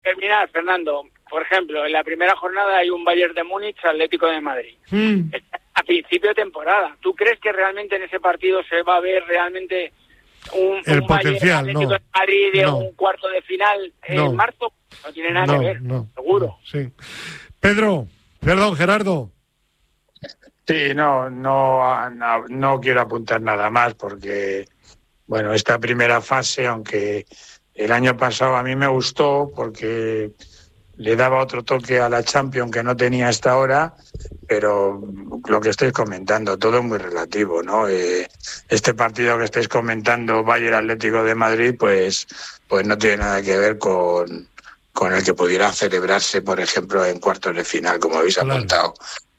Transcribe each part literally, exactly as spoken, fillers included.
terminar, Fernando, por ejemplo, en la primera jornada hay un Bayern de Múnich, Atlético de Madrid. Mm. A principio de temporada. ¿Tú crees que realmente en ese partido se va a ver realmente un, el un potencial? Bayern Atlético No, de Madrid de no, un cuarto de final no, en marzo? No tiene nada no, que ver, no, seguro. No, sí. Pedro, perdón, Gerardo. Sí, no, no, no, no quiero apuntar nada más porque, bueno, esta primera fase, aunque el año pasado a mí me gustó porque le daba otro toque a la Champions que no tenía hasta ahora, pero lo que estáis comentando, todo es muy relativo, ¿no? Eh, este partido que estáis comentando, Bayern Atlético de Madrid, pues, pues no tiene nada que ver con, con el que pudiera celebrarse, por ejemplo, en cuartos de final, como habéis claro. apuntado.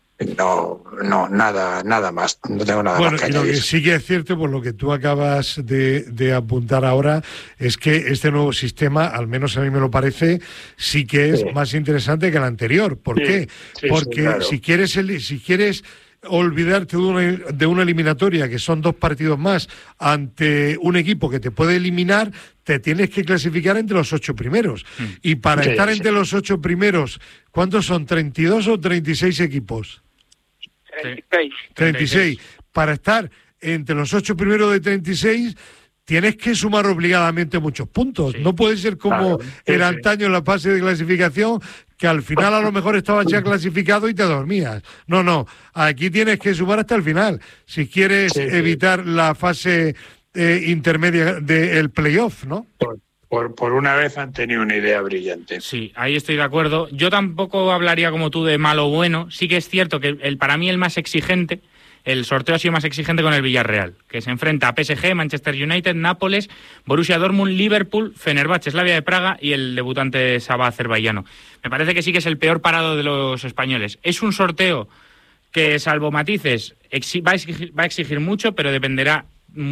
No, no, nada, nada más. No tengo nada bueno, más que y lo añadir. que sí que es cierto, por lo que tú acabas de, de apuntar ahora, es que este nuevo sistema, al menos a mí me lo parece, sí que es sí. más interesante que el anterior. ¿Por sí, qué? Sí, Porque sí, claro. si quieres, el, si quieres olvidarte de una, de una eliminatoria, que son dos partidos más, ante un equipo que te puede eliminar, te tienes que clasificar entre los ocho primeros. Mm. Y para sí, estar sí. entre los ocho primeros, ¿cuántos son? ¿treinta y dos o treinta y seis equipos? treinta y seis. treinta y seis. Para estar entre los ocho primeros de treinta y seis, tienes que sumar obligadamente muchos puntos. Sí. No puede ser como claro, sí, el antaño en la fase de clasificación, que al final a lo mejor estabas ya clasificado y te dormías. No, no. Aquí tienes que sumar hasta el final. Si quieres sí, evitar sí. la fase eh, intermedia del playoff, ¿no? Por, por, por una vez han tenido una idea brillante. Sí, ahí estoy de acuerdo. Yo tampoco hablaría como tú de malo o bueno. Sí que es cierto que el, para mí el más exigente, el sorteo ha sido más exigente con el Villarreal, que se enfrenta a P S G, Manchester United, Nápoles, Borussia Dortmund, Liverpool, Fenerbahce, Slavia de Praga y el debutante Sabah azerbaiyano. Me parece que sí que es el peor parado de los españoles. Es un sorteo que, salvo matices, exi- va, a exigir, va a exigir mucho, pero dependerá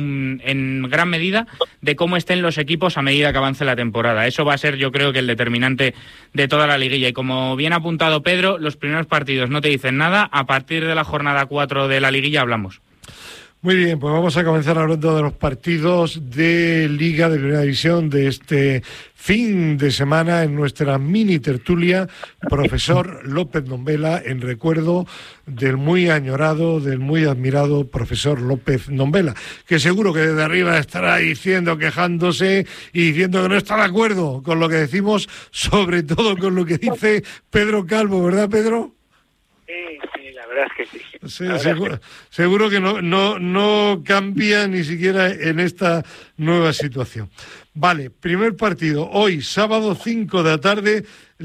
en gran medida de cómo estén los equipos a medida que avance la temporada. Eso va a ser, yo creo, que el determinante de toda la liguilla. Y como bien ha apuntado Pedro, los primeros partidos no te dicen nada. A partir de la jornada cuatro de la liguilla hablamos. Muy bien, pues vamos a comenzar hablando de los partidos de Liga de Primera División de este fin de semana en nuestra mini tertulia, profesor López Nombela, en recuerdo del muy añorado, del muy admirado profesor López Nombela, que seguro que desde arriba estará diciendo, quejándose y diciendo que no está de acuerdo con lo que decimos, sobre todo con lo que dice Pedro Calvo, ¿verdad, Pedro? Sí, sí, la verdad es que sí. Sí, seguro, que... seguro que no, no, no cambia ni siquiera en esta nueva situación. Vale, primer partido, hoy, sábado cinco de la tarde,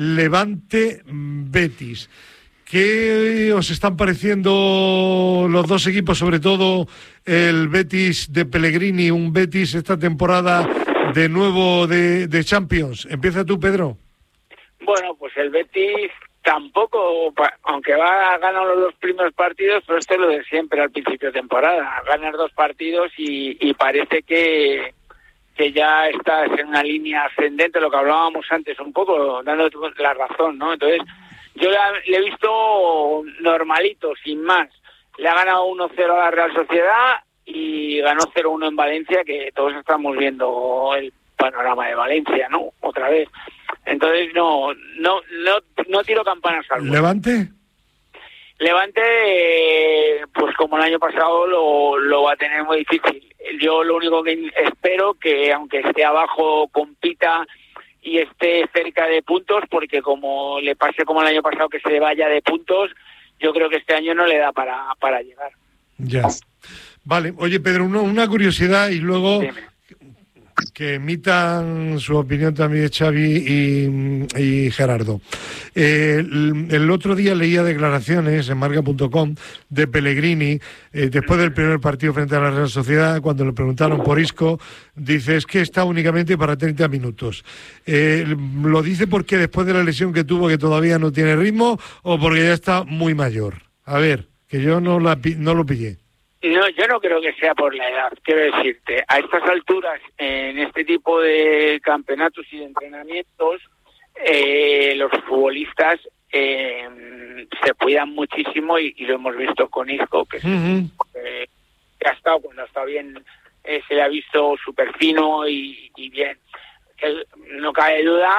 Levante-Betis. ¿Qué os están pareciendo los dos equipos, sobre todo el Betis de Pellegrini, un Betis esta temporada de nuevo de, de Champions? Empieza tú, Pedro. Bueno, pues el Betis... Tampoco, aunque va a ganar los dos primeros partidos, pero esto es lo de siempre al principio de temporada. Ganar dos partidos y, y parece que, que ya estás en una línea ascendente, lo que hablábamos antes, un poco dando la razón, ¿no? Entonces, yo le, le he visto normalito, sin más. Le ha ganado uno cero a la Real Sociedad y ganó cero uno en Valencia, que todos estamos viendo el panorama de Valencia, ¿no? Otra vez. Entonces no, no, no, no tiro campanas al vuelo. ¿Levante? Levante, eh, pues como el año pasado lo, lo va a tener muy difícil. Yo lo único que espero que aunque esté abajo compita y esté cerca de puntos, porque como le pase como el año pasado que se vaya de puntos, yo creo que este año no le da para, para llegar. Ya. Vale, oye Pedro, una, una curiosidad y luego... Dime. Que emitan su opinión también Xavi y, y Gerardo. Eh, el, el otro día leía declaraciones en marca punto com de Pellegrini, eh, después del primer partido frente a la Real Sociedad, cuando le preguntaron por Isco, dice, es que está únicamente para treinta minutos. Eh, ¿Lo dice porque después de la lesión que tuvo, que todavía no tiene ritmo, o porque ya está muy mayor? A ver, que yo no, la, no lo pillé. No, yo no creo que sea por la edad, quiero decirte, a estas alturas, en este tipo de campeonatos y de entrenamientos, eh, los futbolistas eh, se cuidan muchísimo y, y lo hemos visto con Isco, que, uh-huh. eh, que ha estado, cuando ha estado bien, eh, se le ha visto súper fino y, y bien. Que no cabe duda,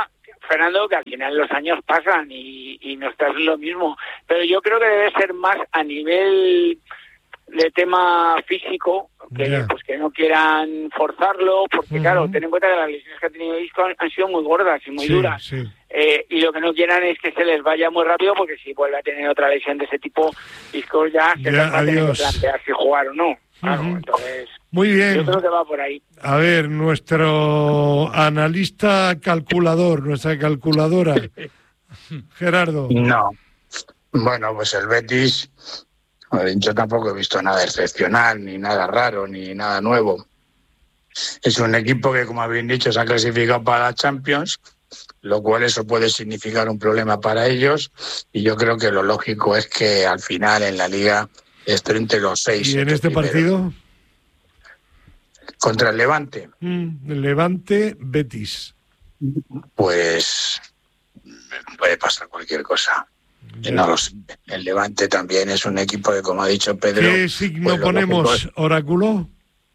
Fernando, que al final los años pasan y, y no estás lo mismo. Pero yo creo que debe ser más a nivel de tema físico, que yeah. pues que no quieran forzarlo, porque uh-huh. claro, ten en cuenta que las lesiones que ha tenido Isco han, han sido muy gordas y muy sí, duras. Sí. Eh, y lo que no quieran es que se les vaya muy rápido, porque si vuelve a tener otra lesión de ese tipo, Isco ya se ya, les va a tener adiós. que plantear si jugar o no. Claro, uh-huh. entonces muy bien. Yo creo que va por ahí. A ver, nuestro analista calculador, nuestra calculadora, Gerardo. No. Bueno, pues el Betis, yo tampoco he visto nada excepcional, ni nada raro, ni nada nuevo. Es un equipo que, como habéis dicho, se ha clasificado para la Champions, lo cual eso puede significar un problema para ellos, y yo creo que lo lógico es que al final en la Liga esté entre los seis. ¿Y en este primeros. partido? Contra el Levante. Mm, Levante, Betis. Pues puede pasar cualquier cosa. Ya. No lo sé. El Levante también es un equipo que, como ha dicho Pedro... ¿Qué signo pues ponemos, oráculo?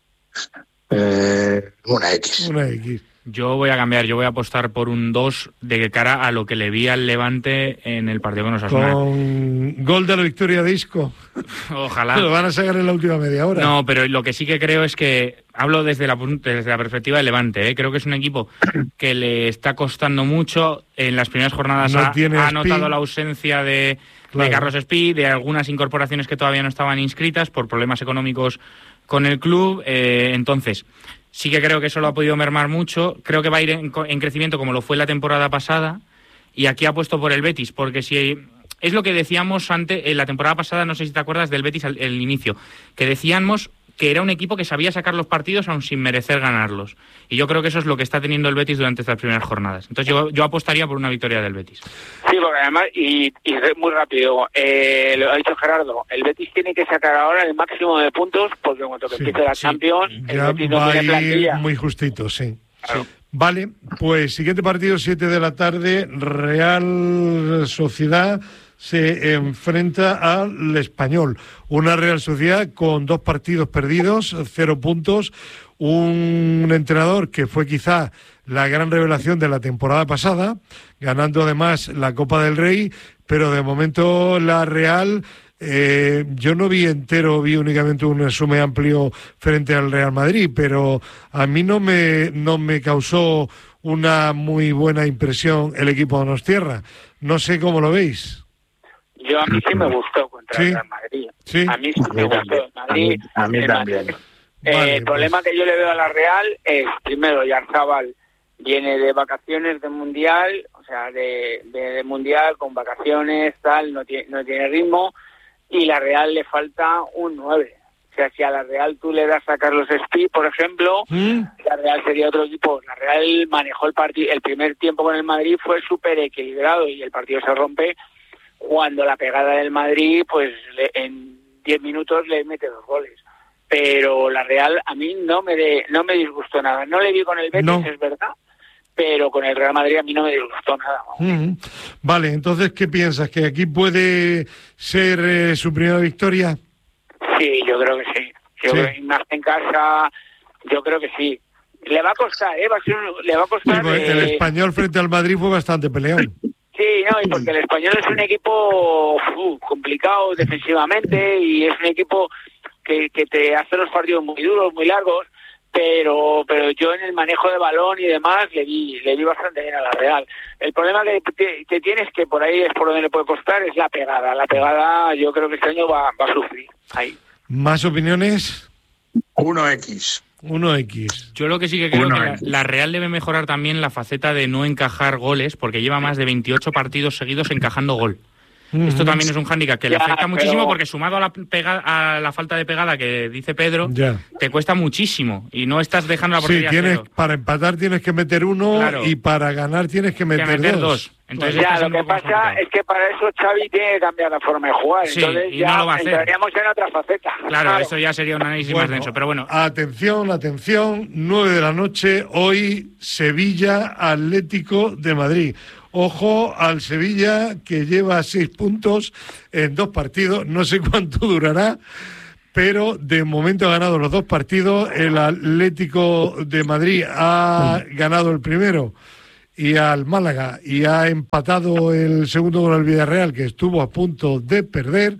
Eh, una X. Una X. Yo voy a cambiar, yo voy a apostar por un dos de cara a lo que le vi al Levante en el partido con Osasuna. Con gol de la victoria de Isco. Ojalá. Lo van a sacar en la última media hora. No, pero lo que sí que creo es que, hablo desde la, desde la perspectiva del Levante, ¿eh? Creo que es un equipo que le está costando mucho. En las primeras jornadas no ha, ha notado Speed. la ausencia de, Claro. de Carlos Speed, de algunas incorporaciones que todavía no estaban inscritas por problemas económicos con el club. Eh, entonces... Sí que creo que eso lo ha podido mermar mucho. Creo que va a ir en, en crecimiento como lo fue la temporada pasada. Y aquí ha puesto por el Betis, porque si es lo que decíamos antes, en la temporada pasada, no sé si te acuerdas del Betis al el inicio, que decíamos que era un equipo que sabía sacar los partidos aun sin merecer ganarlos. Y yo creo que eso es lo que está teniendo el Betis durante estas primeras jornadas. Entonces yo, yo apostaría por una victoria del Betis. Sí, porque además, y, y muy rápido, eh, lo ha dicho Gerardo, el Betis tiene que sacar ahora el máximo de puntos, porque en cuanto que Sí, empiece la sí. Champions, el Ya Betis no va a tiene ir plantilla. muy justito, sí. Claro. Vale, pues siguiente partido, siete de la tarde, Real Sociedad se enfrenta al Español. Una Real Sociedad con dos partidos perdidos, cero puntos, un entrenador que fue quizá la gran revelación de la temporada pasada, ganando además la Copa del Rey, pero de momento la Real... Eh, yo no vi entero, vi únicamente un resumen amplio frente al Real Madrid, pero a mí no me, no me causó una muy buena impresión el equipo de Donostierra. No sé cómo lo veis. Yo a mí sí me gustó contra Sí. el Real Madrid. Sí. A mí sí me gustó el Madrid. A mí el también. Madrid. Eh, Vale, el problema pues. que yo le veo a la Real es, primero, Yarzábal viene de vacaciones de Mundial, o sea, de, de, de Mundial con vacaciones, tal, no tiene, no tiene ritmo, y la Real le falta un nueve. O sea, si a la Real tú le das a Carlos Speed, por ejemplo, ¿Mm? la Real sería otro equipo. La Real manejó el partido, el primer tiempo con el Madrid fue súper equilibrado y el partido se rompe cuando la pegada del Madrid, pues le, en diez minutos le mete dos goles. Pero la Real a mí no me de, no me disgustó nada. No le vi con el Betis, No. es verdad, pero con el Real Madrid a mí no me disgustó nada. Mm. Vale, entonces, ¿qué piensas? ¿Que aquí puede ser eh, su primera victoria? Sí, yo creo que sí. Yo Sí. creo que más en casa, yo creo que sí. Le va a costar, ¿eh? Va a ser un- le va a Sí, costar... porque el eh, Español frente al Madrid fue bastante peleón. Sí, no, y porque el Español es un equipo uf, complicado defensivamente y es un equipo que, que te hace los partidos muy duros, muy largos, pero pero yo en el manejo de balón y demás le vi le vi bastante bien a la Real. El problema que, que, que tiene es que por ahí es por donde le puede costar, es la pegada. La pegada yo creo que este año va, va a sufrir ahí. ¿Más opiniones? uno equis. uno equis. Yo lo que sí que creo Uno que la, es. la Real debe mejorar también la faceta de no encajar goles, porque lleva más de veintiocho partidos seguidos encajando gol. Esto también es un hándicap que le Ya, afecta pero- muchísimo porque sumado a la, pega, a la falta de pegada que dice Pedro, Ya. te cuesta muchísimo y no estás dejando la Sí, portería tienes, cero. para empatar tienes que meter uno Claro. y para ganar tienes que Que meter, meter dos. dos. Entonces Ya, está lo siendo que un poco más pasa complicado. es que para eso Xavi tiene que cambiar la forma de jugar. Sí, Entonces y ya no lo va a hacer. entraríamos en otra faceta. Claro, eso ya sería un análisis más Bueno, denso, pero bueno. Atención, atención, nueve de la noche, hoy Sevilla Atlético de Madrid. Ojo al Sevilla que lleva seis puntos en dos partidos, no sé cuánto durará, pero de momento ha ganado los dos partidos, el Atlético de Madrid ha ganado el primero y al Málaga, y ha empatado el segundo con el Villarreal, que estuvo a punto de perder,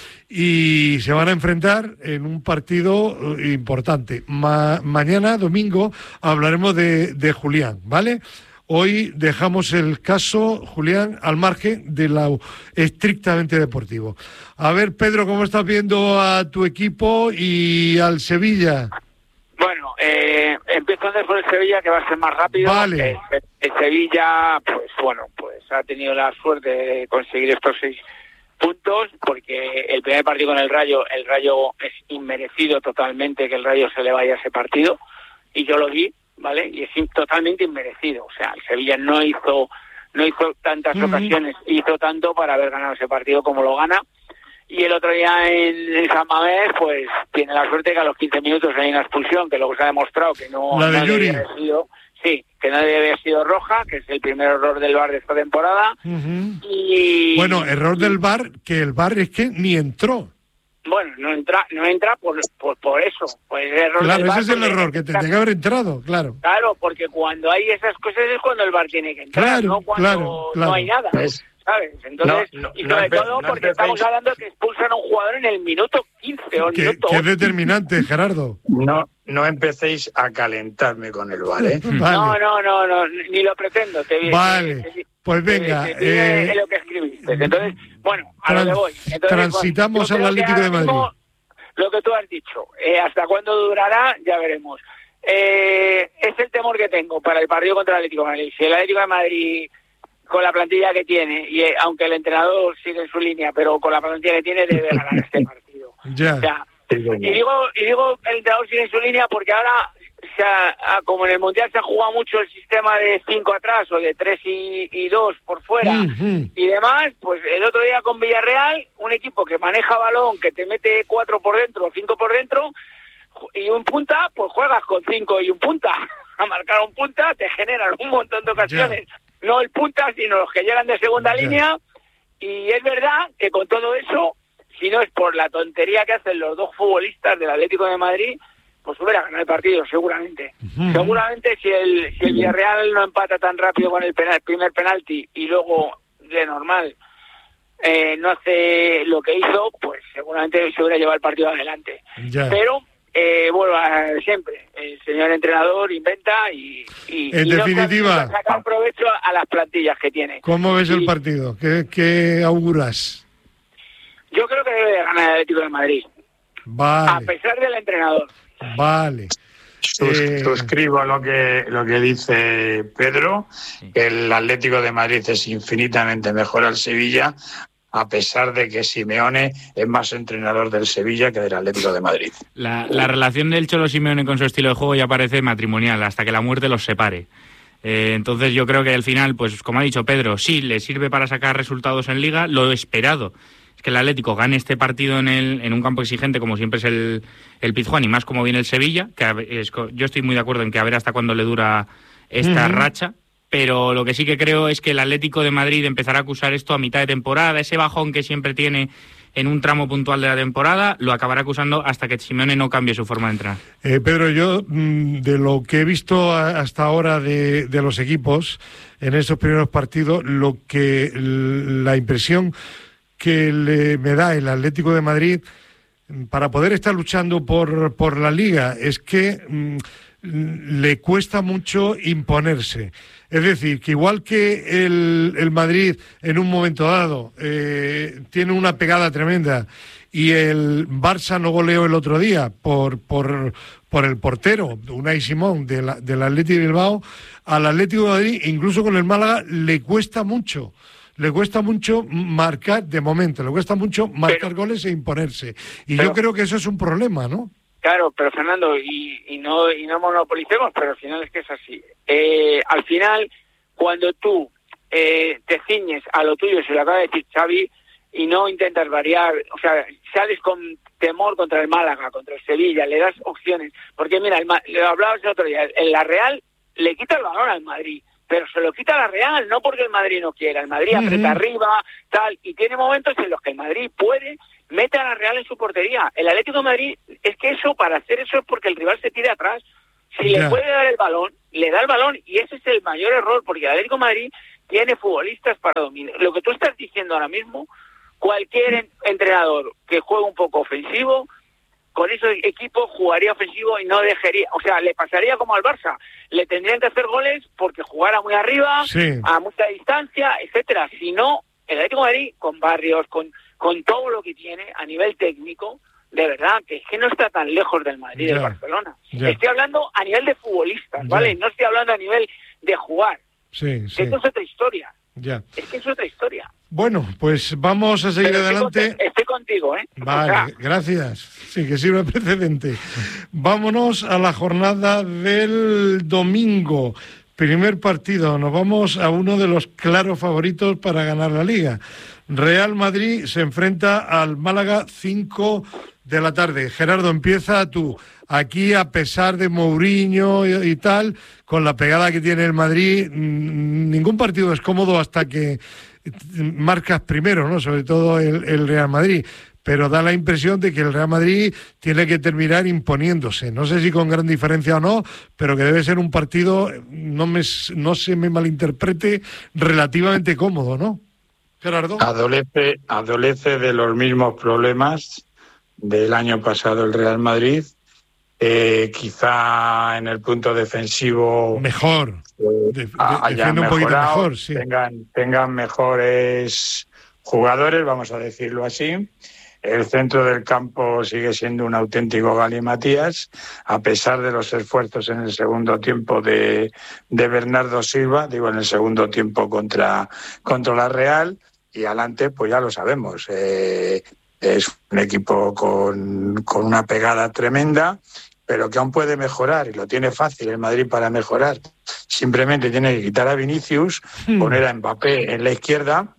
y se van a enfrentar en un partido importante. Ma- mañana, domingo, hablaremos de, de Julián, ¿vale? Hoy dejamos el caso, Julián, al margen de lo estrictamente deportivo. A ver, Pedro, ¿cómo estás viendo a tu equipo y al Sevilla? Bueno, eh, empiezo antes por el Sevilla, que va a ser más rápido. Vale. El, el Sevilla, pues bueno, pues ha tenido la suerte de conseguir estos seis puntos, porque el primer partido con el Rayo, el Rayo es inmerecido totalmente que el Rayo se le vaya a ese partido, y yo lo vi, ¿vale? Y es totalmente inmerecido. O sea, el Sevilla no hizo no hizo tantas uh-huh. ocasiones, hizo tanto para haber ganado ese partido como lo gana. Y el otro día en, en San Mamés, pues tiene la suerte que a los quince minutos hay una expulsión, que luego se ha demostrado que no, la de no Yuri. debe haber sido, sí, que no debe haber sido roja, que es el primer error del V A R de esta temporada. Uh-huh. Y bueno, error del V A R, que el V A R es que ni entró. Bueno, no entra, no entra por por, por eso. Pues el error claro, del ese V A R es el error, que tendría que haber entrado, claro. Claro, porque cuando hay esas cosas es cuando el V A R tiene que entrar, claro, no cuando claro, claro. no hay nada. Es... ¿Sabes? Entonces, no, no, y sobre no todo no porque empecéis... estamos hablando de que expulsan a un jugador en el minuto quince o el que, minuto que es ocho. determinante, Gerardo. No, no empecéis a calentarme con el V A R, ¿eh? Vale. No, no, no, no, ni lo pretendo. Te, vale, te, te, pues venga. Te, te, te eh, lo que escribiste. Entonces, bueno, a lo que voy. Entonces, transitamos bueno, al Atlético de Madrid. Mismo, lo que tú has dicho, eh, hasta cuándo durará, ya veremos. Eh, es el temor que tengo para el partido contra el Atlético de Madrid. Si el Atlético de Madrid, con la plantilla que tiene, y eh, aunque el entrenador sigue en su línea, pero con la plantilla que tiene, debe ganar este partido. Ya. O sea, y digo, y digo el entrenador sigue en su línea porque ahora, o sea, como en el Mundial se ha jugado mucho el sistema de cinco atrás o de tres y, y dos por fuera uh-huh. y demás, pues el otro día con Villarreal, un equipo que maneja balón, que te mete cuatro por dentro o cinco por dentro, y un punta, pues juegas con cinco y un punta. A marcar un punta te generan un montón de ocasiones. Yeah. No el punta, sino los que llegan de segunda yeah. línea. Y es verdad que con todo eso, si no es por la tontería que hacen los dos futbolistas del Atlético de Madrid, pues hubiera ganado el partido, seguramente. Uh-huh. Seguramente si el, si el Villarreal no empata tan rápido con el penal, primer penalti y luego, de normal, eh, no hace lo que hizo, pues seguramente se hubiera llevado el partido adelante. Yeah. Pero... Eh, bueno, siempre el señor entrenador inventa y, y en y definitiva no sacar provecho a, a las plantillas que tiene. ¿Cómo ves y, el partido? ¿Qué, qué auguras? Yo creo que debe ganar el Atlético de Madrid, vale. a pesar del entrenador. Vale. Sus, eh... Suscribo lo que lo que dice Pedro, que el Atlético de Madrid es infinitamente mejor al Sevilla, a pesar de que Simeone es más entrenador del Sevilla que del Atlético de Madrid. La, la relación del Cholo Simeone con su estilo de juego ya parece matrimonial, hasta que la muerte los separe. Eh, entonces yo creo que al final, pues como ha dicho Pedro, sí, le sirve para sacar resultados en Liga. Lo esperado es que el Atlético gane este partido en, el, en un campo exigente, como siempre es el, el Pizjuán, y más como viene el Sevilla, que es, yo estoy muy de acuerdo en que a ver hasta cuándo le dura esta uh-huh. racha. Pero lo que sí que creo es que el Atlético de Madrid empezará a acusar esto a mitad de temporada, ese bajón que siempre tiene en un tramo puntual de la temporada, lo acabará acusando hasta que Simeone no cambie su forma de entrenar. Eh, Pedro, yo de lo que he visto hasta ahora de, de los equipos en estos primeros partidos, lo que la impresión que le, me da el Atlético de Madrid para poder estar luchando por, por la Liga es que mmm, le cuesta mucho imponerse. Es decir, que igual que el, el Madrid en un momento dado eh, tiene una pegada tremenda y el Barça no goleó el otro día por por, por el portero, Unai Simón, de la, del Athletic de Bilbao, al Atlético de Madrid, incluso con el Málaga, le cuesta mucho. Le cuesta mucho marcar, de momento, le cuesta mucho marcar pero, goles e imponerse. Y pero, yo creo que eso es un problema, ¿no? Claro, pero Fernando, y, y no y no monopolicemos, pero al final es que es así. Eh, al final, cuando tú eh, te ciñes a lo tuyo, se lo acaba de decir Xavi, y no intentas variar, o sea, sales con temor contra el Málaga, contra el Sevilla, le das opciones. Porque mira, el, lo hablabas el otro día, en la Real le quita el balón al Madrid, pero se lo quita a la Real, no porque el Madrid no quiera. El Madrid uh-huh. aprieta arriba, tal, y tiene momentos en los que el Madrid puede... mete a la Real en su portería. El Atlético de Madrid, es que eso, para hacer eso es porque el rival se tira atrás. Si ya. le puede dar el balón, le da el balón, y ese es el mayor error, porque el Atlético de Madrid tiene futbolistas para dominar. Lo que tú estás diciendo ahora mismo, cualquier entrenador que juegue un poco ofensivo, con esos equipos jugaría ofensivo y no dejaría, o sea, le pasaría como al Barça, le tendrían que hacer goles porque jugara muy arriba, sí. a mucha distancia, etcétera. Si no, el Atlético de Madrid, con Barrios, con, con todo lo que tiene a nivel técnico, de verdad, que es que no está tan lejos del Madrid y del Barcelona. Ya. Estoy hablando a nivel de futbolistas, ya. ¿vale? No estoy hablando a nivel de jugar. Sí, sí. Esto es otra historia. Ya. Es que es otra historia. Bueno, pues vamos a seguir Pero adelante. Estoy, estoy contigo, ¿eh? Vale, o sea, gracias. Sí, que sirve precedente. Vámonos a la jornada del domingo. Primer partido. Nos vamos a uno de los claros favoritos para ganar la Liga. Real Madrid se enfrenta al Málaga, cinco de la tarde. Gerardo, empieza tú. Aquí, a pesar de Mourinho y, y tal, con la pegada que tiene el Madrid, ningún partido es cómodo hasta que marcas primero, ¿no? Sobre todo el, el Real Madrid. Pero da la impresión de que el Real Madrid tiene que terminar imponiéndose. No sé si con gran diferencia o no, pero que debe ser un partido, no, me, no se me malinterprete, relativamente cómodo, ¿no? Gerardo. Adolece, adolece de los mismos problemas del año pasado el Real Madrid. Eh, quizá en el punto defensivo mejor, eh, de, de, hayan un poquito mejorado, mejor, sí. tengan, tengan mejores jugadores, vamos a decirlo así. El centro del campo sigue siendo un auténtico galimatías, a pesar de los esfuerzos en el segundo tiempo de, de Bernardo Silva, digo en el segundo tiempo contra, contra la Real, y adelante pues ya lo sabemos, eh, es un equipo con, con una pegada tremenda, pero que aún puede mejorar, y lo tiene fácil el Madrid para mejorar. Simplemente tiene que quitar a Vinicius, hmm. poner a Mbappé en la izquierda,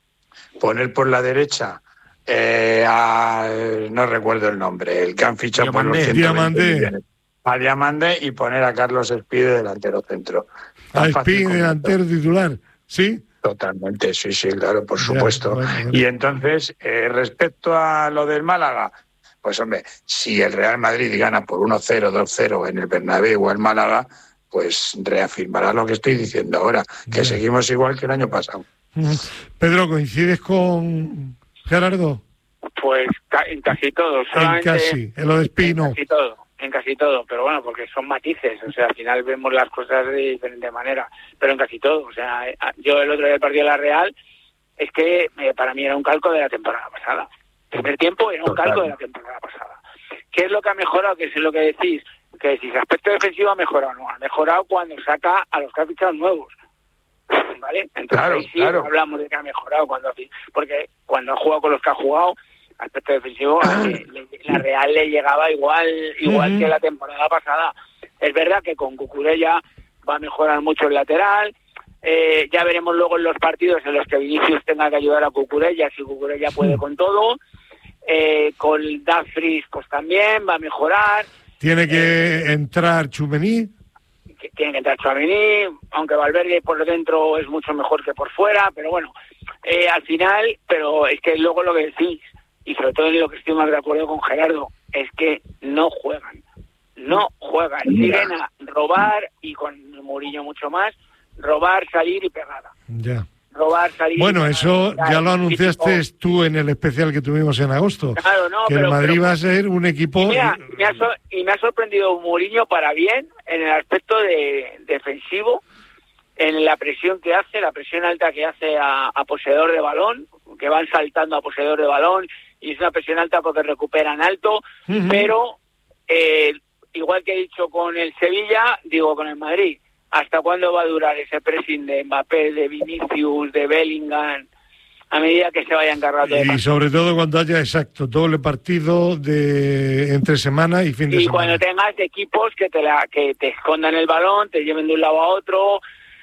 poner por la derecha eh, a, no recuerdo el nombre, el que han fichado por los ciento veinte millones, a Diamande, y poner a Carlos Espide delantero centro. A Espide delantero titular, ¿sí? Totalmente, sí, sí, claro, por supuesto. Ya, bueno, bueno. Y entonces, eh, respecto a lo del Málaga, pues hombre, si el Real Madrid gana por uno cero, dos cero en el Bernabéu o el Málaga, pues reafirmará lo que estoy diciendo ahora, que ya. seguimos igual que el año pasado. Pedro, ¿coincides con Gerardo? Pues en casi todo. En casi, en lo de Espino. En casi todo, en casi todo, pero bueno, porque son matices, o sea, al final vemos las cosas de diferente manera, pero en casi todo. O sea, yo el otro día del partido de la Real, es que eh, para mí era un calco de la temporada pasada. El primer tiempo era un Total. calco de la temporada pasada. ¿Qué es lo que ha mejorado? ¿Qué es lo que decís? Que decís, aspecto defensivo ha mejorado, no, ha mejorado cuando saca a los que ha fichado nuevos. ¿Vale? Entonces claro, ahí sí claro. hablamos de que ha mejorado, cuando porque cuando ha jugado con los que ha jugado, aspecto defensivo, eh, le, la Real le llegaba igual igual uh-huh. que la temporada pasada. Es verdad que con Cucurella va a mejorar mucho el lateral, eh, ya veremos luego en los partidos en los que Vinicius tenga que ayudar a Cucurella, si Cucurella puede con todo, eh, con Dumfries pues también va a mejorar. Tiene que eh, entrar Tchouaméni. Tiene que entrar Tchouaméni, aunque Valverde por dentro es mucho mejor que por fuera, pero bueno, eh, al final, pero es que luego lo que decís, y sobre todo en lo que estoy más de acuerdo con Gerardo, es que no juegan, no juegan, siguen a robar, y con Mourinho mucho más, robar, salir y pegada. Ya. Robar, salir. Bueno, eso ya lo anunciaste tú en el especial que tuvimos en agosto. Claro, no, que pero, el Madrid pero, va a ser un equipo. Y, mira, me ha, so- y me ha sorprendido Mourinho para bien en el aspecto de defensivo, en la presión que hace, la presión alta que hace a, a poseedor de balón, que van saltando a poseedor de balón, y es una presión alta porque recuperan alto, uh-huh. pero eh, igual que he dicho con el Sevilla, digo con el Madrid. ¿Hasta cuándo va a durar ese pressing de Mbappé, de Vinicius, de Bellingham, a medida que se vayan cargando de Y partido? sobre todo cuando haya, exacto, doble partido de entre semana y fin de y semana. Y cuando tengas equipos que te la que te escondan el balón, te lleven de un lado a otro,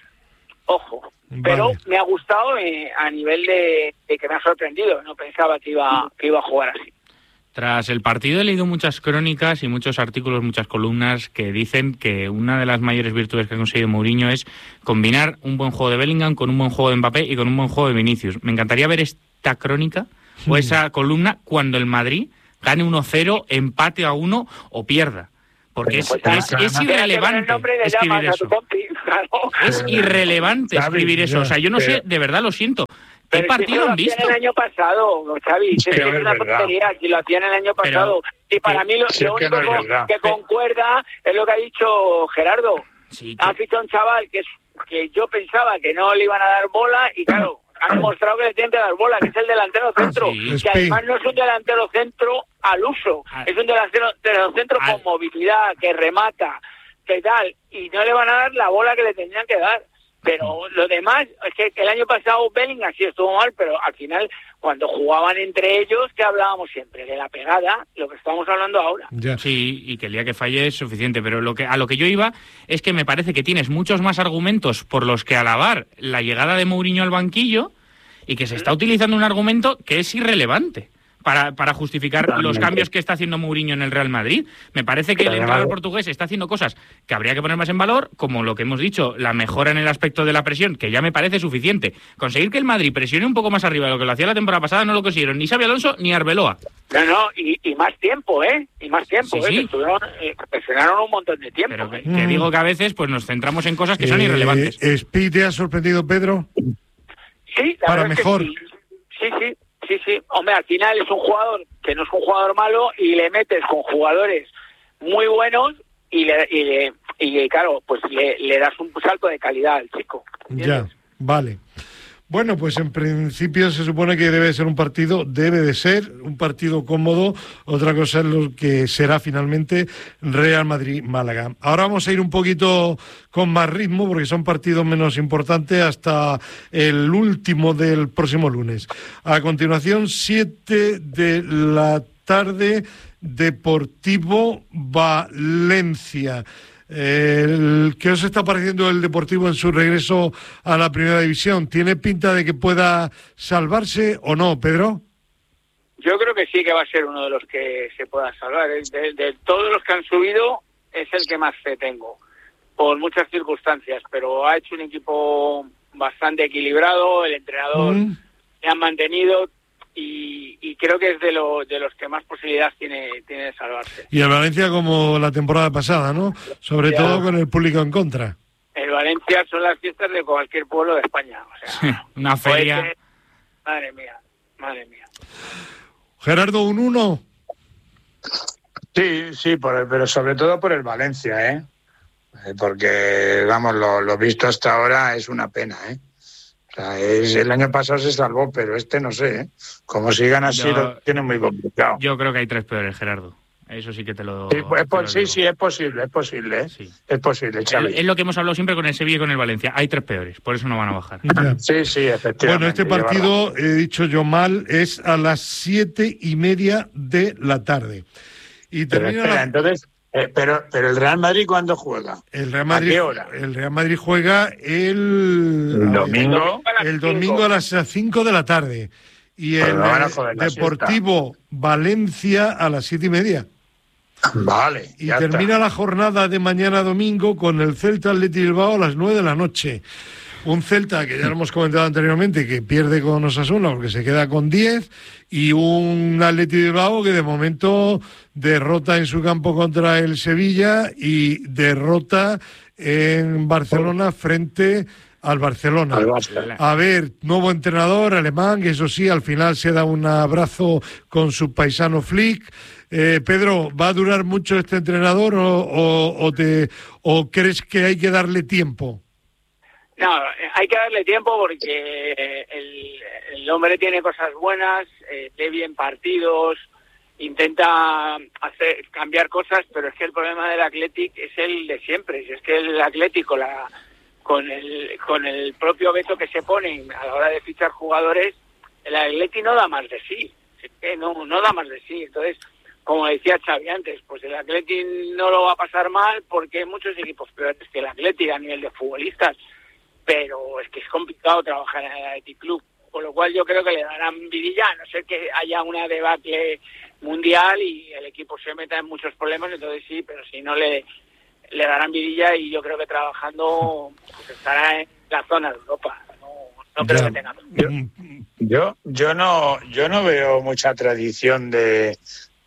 ojo. Vale. Pero me ha gustado eh, a nivel de, de que me ha sorprendido, no pensaba que iba, que iba a jugar así. Tras el partido he leído muchas crónicas y muchos artículos, muchas columnas que dicen que una de las mayores virtudes que ha conseguido Mourinho es combinar un buen juego de Bellingham con un buen juego de Mbappé y con un buen juego de Vinicius. Me encantaría ver esta crónica o esa columna cuando el Madrid gane uno cero, empate a uno o pierda. Porque es, Pues, es, nada, es nada. irrelevante El nombre le escribir llamas a eso. tu compi, claro. Es irrelevante Xavi, escribir eso. O sea, yo no pero- sé, de verdad lo siento. ¿Qué Pero si partido eso lo han hacían visto? el año pasado, Xavi, si Pero es es una verdad. tontería, si lo hacían el año Pero- pasado. Y para mí lo, si lo es que único no es co- verdad. que concuerda es lo que ha dicho Gerardo. Sí, Ha que- fichado un chaval que, es, que yo pensaba que no le iban a dar bola y claro, han demostrado que le tienen que dar bola, que es el delantero centro. Sí. Que Espi. además no es un delantero centro al uso, Ah. es un delantero, delantero centro Ah. con movilidad, que remata, que tal, y no le van a dar la bola que le tendrían que dar. Pero lo demás, es que el año pasado Bellingham sí estuvo mal, pero al final, cuando jugaban entre ellos, que hablábamos siempre de la pegada, lo que estamos hablando ahora. Ya. Sí, y que el día que falle es suficiente, pero lo que a lo que yo iba es que me parece que tienes muchos más argumentos por los que alabar la llegada de Mourinho al banquillo y que se está utilizando un argumento que es irrelevante para, para justificar Totalmente. los cambios que está haciendo Mourinho en el Real Madrid. Me parece que el Además- entrenador portugués está haciendo cosas que habría que poner más en valor, como lo que hemos dicho, la mejora en el aspecto de la presión, que ya me parece suficiente. Conseguir que el Madrid presione un poco más arriba de lo que lo hacía la temporada pasada no lo consiguieron ni Xabi Alonso ni Arbeloa. No, no, y, y más tiempo, ¿eh? Y más tiempo, Sí, ¿eh? sí. Que estuvieron, eh, presionaron un montón de tiempo. Pero que, ¿eh? que Mm. digo que a veces pues nos centramos en cosas que son Eh, irrelevantes. ¿Espi te ha sorprendido, Pedro? Sí, la para verdad es que mejor. sí. Sí, sí, sí, sí. Hombre, al final es un jugador que no es un jugador malo y le metes con jugadores muy buenos y, le, y, le- y claro, pues le, le das un salto de calidad al chico. Ya, ¿entiendes? vale. Bueno, pues en principio se supone que debe ser un partido, debe de ser un partido cómodo. Otra cosa es lo que será finalmente Real Madrid-Málaga. Ahora vamos a ir un poquito con más ritmo porque son partidos menos importantes hasta el último del próximo lunes. A continuación, siete de la tarde, Deportivo Valencia. El, ¿Qué os está pareciendo el Deportivo en su regreso a la Primera División? ¿Tiene pinta de que pueda salvarse o no, Pedro? Yo creo que sí que va a ser uno de los que se pueda salvar. De, de- de todos los que han subido, es el que más fe tengo, por muchas circunstancias, pero ha hecho un equipo bastante equilibrado, el entrenador Mm. se han mantenido y, y creo que es de, lo, de los que más posibilidades tiene, tiene de salvarse. Y el Valencia como la temporada pasada, ¿no? Sobre Ya. todo con el público en contra. El Valencia son las fiestas de cualquier pueblo de España. O sea, Una feria. cohetes, madre mía, madre mía. Gerardo, un uno. Sí, sí, por el- pero sobre todo por el Valencia, ¿eh? Eh, Porque, vamos, lo, lo visto hasta ahora es una pena, ¿eh? O sea, es, el año pasado se salvó, pero este no sé, ¿eh? Como sigan así, Yo- lo tiene muy complicado. Yo creo que hay tres peores, Gerardo. Eso sí que te lo. Sí, pues, te pues, lo sí, digo. sí, es posible, es posible, ¿eh? Sí. Es posible, Xavi. Es, es lo que hemos hablado siempre con el Sevilla y con el Valencia. Hay tres peores, por eso no van a bajar. Ya. Sí, sí, efectivamente. Bueno, este lleva partido, he dicho yo mal, es a las siete y media de la tarde. Y Pero termina espera, la- entonces, eh, pero, pero el Real Madrid, ¿cuándo juega? el Real ¿a Madrid. qué hora? El Real Madrid juega el, El domingo. el domingo a las cinco de la tarde. Y Pero el no van a eh, joder la Deportivo Valencia a las siete y media. Vale, Y ya termina está. la jornada de mañana domingo con el Celta Athletic Bilbao a las nueve de la noche. Un Celta que ya lo hemos comentado anteriormente, que pierde con Osasuna porque se queda con diez, y un Athletic Bilbao que de momento derrota en su campo contra el Sevilla y derrota en Barcelona frente al Barcelona. Al Barça. A ver, nuevo entrenador alemán, que eso sí, al final se da un abrazo con su paisano Flick. Eh, Pedro, ¿va a durar mucho este entrenador o, o, o te, o crees que hay que darle tiempo? No, hay que darle tiempo porque el, el hombre tiene cosas buenas, eh, lee bien partidos, intenta hacer cambiar cosas, pero es que el problema del Athletic es el de siempre. Si es que el Atlético la con el con el propio veto que se pone a la hora de fichar jugadores, el Athletic no da más de sí, es que no no da más de sí. Entonces, como decía Xavi antes, pues el Athletic no lo va a pasar mal porque hay muchos equipos peores que el Athletic a nivel de futbolistas, pero es que es complicado trabajar en el Athletic Club, con lo cual yo creo que le darán vidilla, a no ser que haya una debacle mundial y el equipo se meta en muchos problemas, entonces sí, pero si no le le darán vidilla y yo creo que trabajando pues estará en la zona de Europa. No, no creo Ya. que tenga. Yo, yo no, yo no veo mucha tradición de,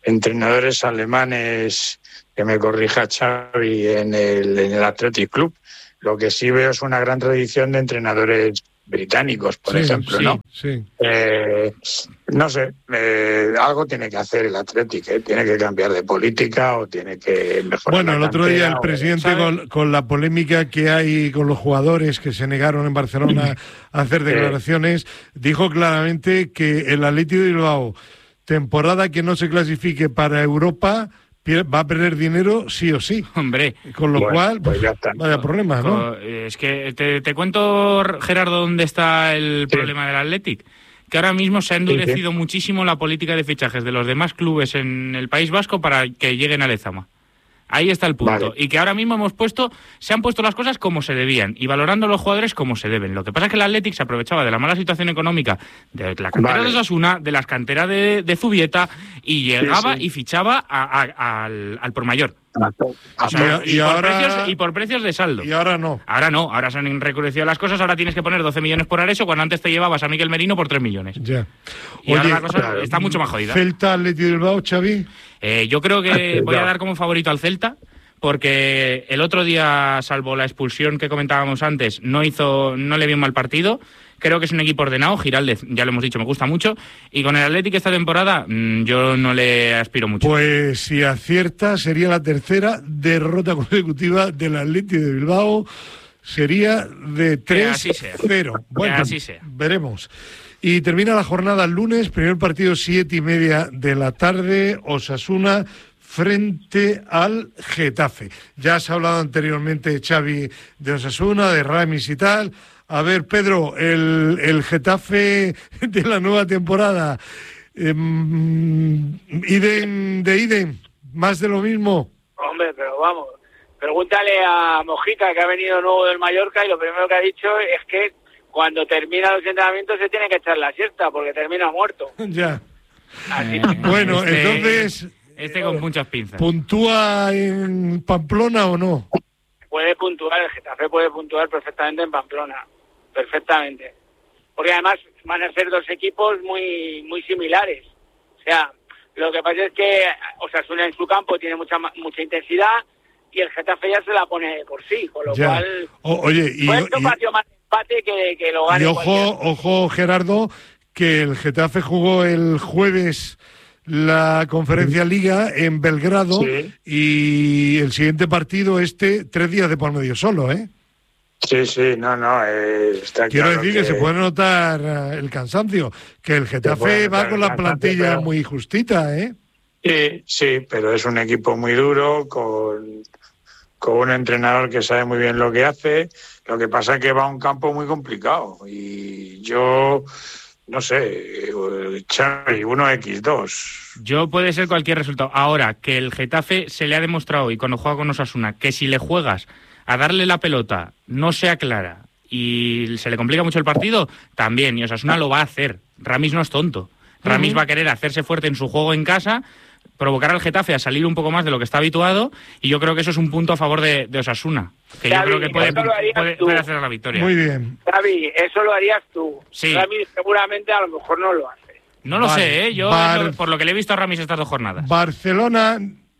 entrenadores alemanes, que me corrija Xavi, en el, en el Athletic Club. Lo que sí veo es una gran tradición de entrenadores británicos, por sí, ejemplo, sí, ¿no? Sí. Eh, no sé, eh, algo tiene que hacer el Athletic, ¿eh? Tiene que cambiar de política o tiene que mejorar. Bueno, el otro día el presidente, o... con, con la polémica que hay con los jugadores que se negaron en Barcelona a hacer declaraciones, dijo claramente que el Athletic de Bilbao, temporada que no se clasifique para Europa, va a perder dinero sí o sí. Hombre. Con lo bueno, cual, pues ya está. vaya problema, ¿no? Es que te, te cuento, Gerardo, dónde está el sí. problema del Athletic. Que ahora mismo se ha endurecido sí, sí. muchísimo la política de fichajes de los demás clubes en el País Vasco para que lleguen a Lezama. Ahí está el punto. Vale. Y que ahora mismo hemos puesto, se han puesto las cosas como se debían y valorando a los jugadores como se deben. Lo que pasa es que el Athletic se aprovechaba de la mala situación económica de la cantera vale. de Osasuna, de las canteras de, de Zubieta, y llegaba sí, sí. y fichaba a, a, al, al por mayor. O sea, y, y, y, por ahora, precios, y por precios de saldo. Y ahora no. Ahora no, ahora se han recrudecido las cosas, ahora tienes que poner doce millones por Areso cuando antes te llevabas a Miquel Merino por tres millones. Ya. Y Oye, ahora la cosa claro. está mucho más jodida. ¿Celta, Athletic Bilbao, Xavi? Eh, yo creo que voy a dar como favorito al Celta, porque el otro día, salvo la expulsión que comentábamos antes, no hizo, no le vio un mal partido. Creo que es un equipo ordenado. Giraldez, ya lo hemos dicho, me gusta mucho. Y con el Athletic esta temporada, mmm, yo no le aspiro mucho. Pues si acierta, sería la tercera derrota consecutiva del Athletic de Bilbao. Sería de tres cero. Bueno, así sea. Veremos. Y termina la jornada el lunes, primer partido siete y media de la tarde, Osasuna frente al Getafe. Ya has hablado anteriormente, Xavi, de Osasuna, de Ramis y tal. A ver, Pedro, el, el Getafe de la nueva temporada, eh, Iden de Iden, más de lo mismo. Hombre, pero vamos, pregúntale a Mojica, que ha venido nuevo del Mallorca, y lo primero que ha dicho es que cuando termina los entrenamientos se tiene que echar la siesta, porque termina muerto. Ya. Así. Eh, bueno, este, entonces... Este con muchas pinzas. ¿Puntúa en Pamplona o no? Puede puntuar, el Getafe puede puntuar perfectamente en Pamplona. Perfectamente. Porque además van a ser dos equipos muy muy similares. O sea, lo que pasa es que Osasuna en su campo tiene mucha mucha intensidad y el Getafe ya se la pone de por sí, con lo ya. cual... O, oye, y... Pues y, partido más empate que, que lo gane y ojo, cualquier... ojo, Gerardo, que el Getafe jugó el jueves la Conferencia Liga en Belgrado sí. y el siguiente partido este, tres días de por medio solo, ¿eh? Sí, sí, no, no, eh, está Quiero claro decir que... que se puede notar uh, el cansancio, que el Getafe va con la plantilla pero... muy justita, ¿eh? Sí, sí, pero es un equipo muy duro, con, con un entrenador que sabe muy bien lo que hace. Lo que pasa es que va a un campo muy complicado y yo... No sé, Xavi, uno equis dos. Yo puede ser cualquier resultado. Ahora, que el Getafe se le ha demostrado, y cuando juega con Osasuna, que si le juegas a darle la pelota no sea clara y se le complica mucho el partido, también, y Osasuna lo va a hacer. Ramis no es tonto. Ramis uh-huh. va a querer hacerse fuerte en su juego en casa, provocar al Getafe a salir un poco más de lo que está habituado, y yo creo que eso es un punto a favor de, de Osasuna, que Xavi, yo creo que puede, puede, puede hacer la victoria. Muy bien. Xavi, eso lo harías tú. Sí. Ramis seguramente a lo mejor no lo hace. No lo vale. sé, ¿eh? Yo Bar... lo, por lo que le he visto a Ramis estas dos jornadas. Barcelona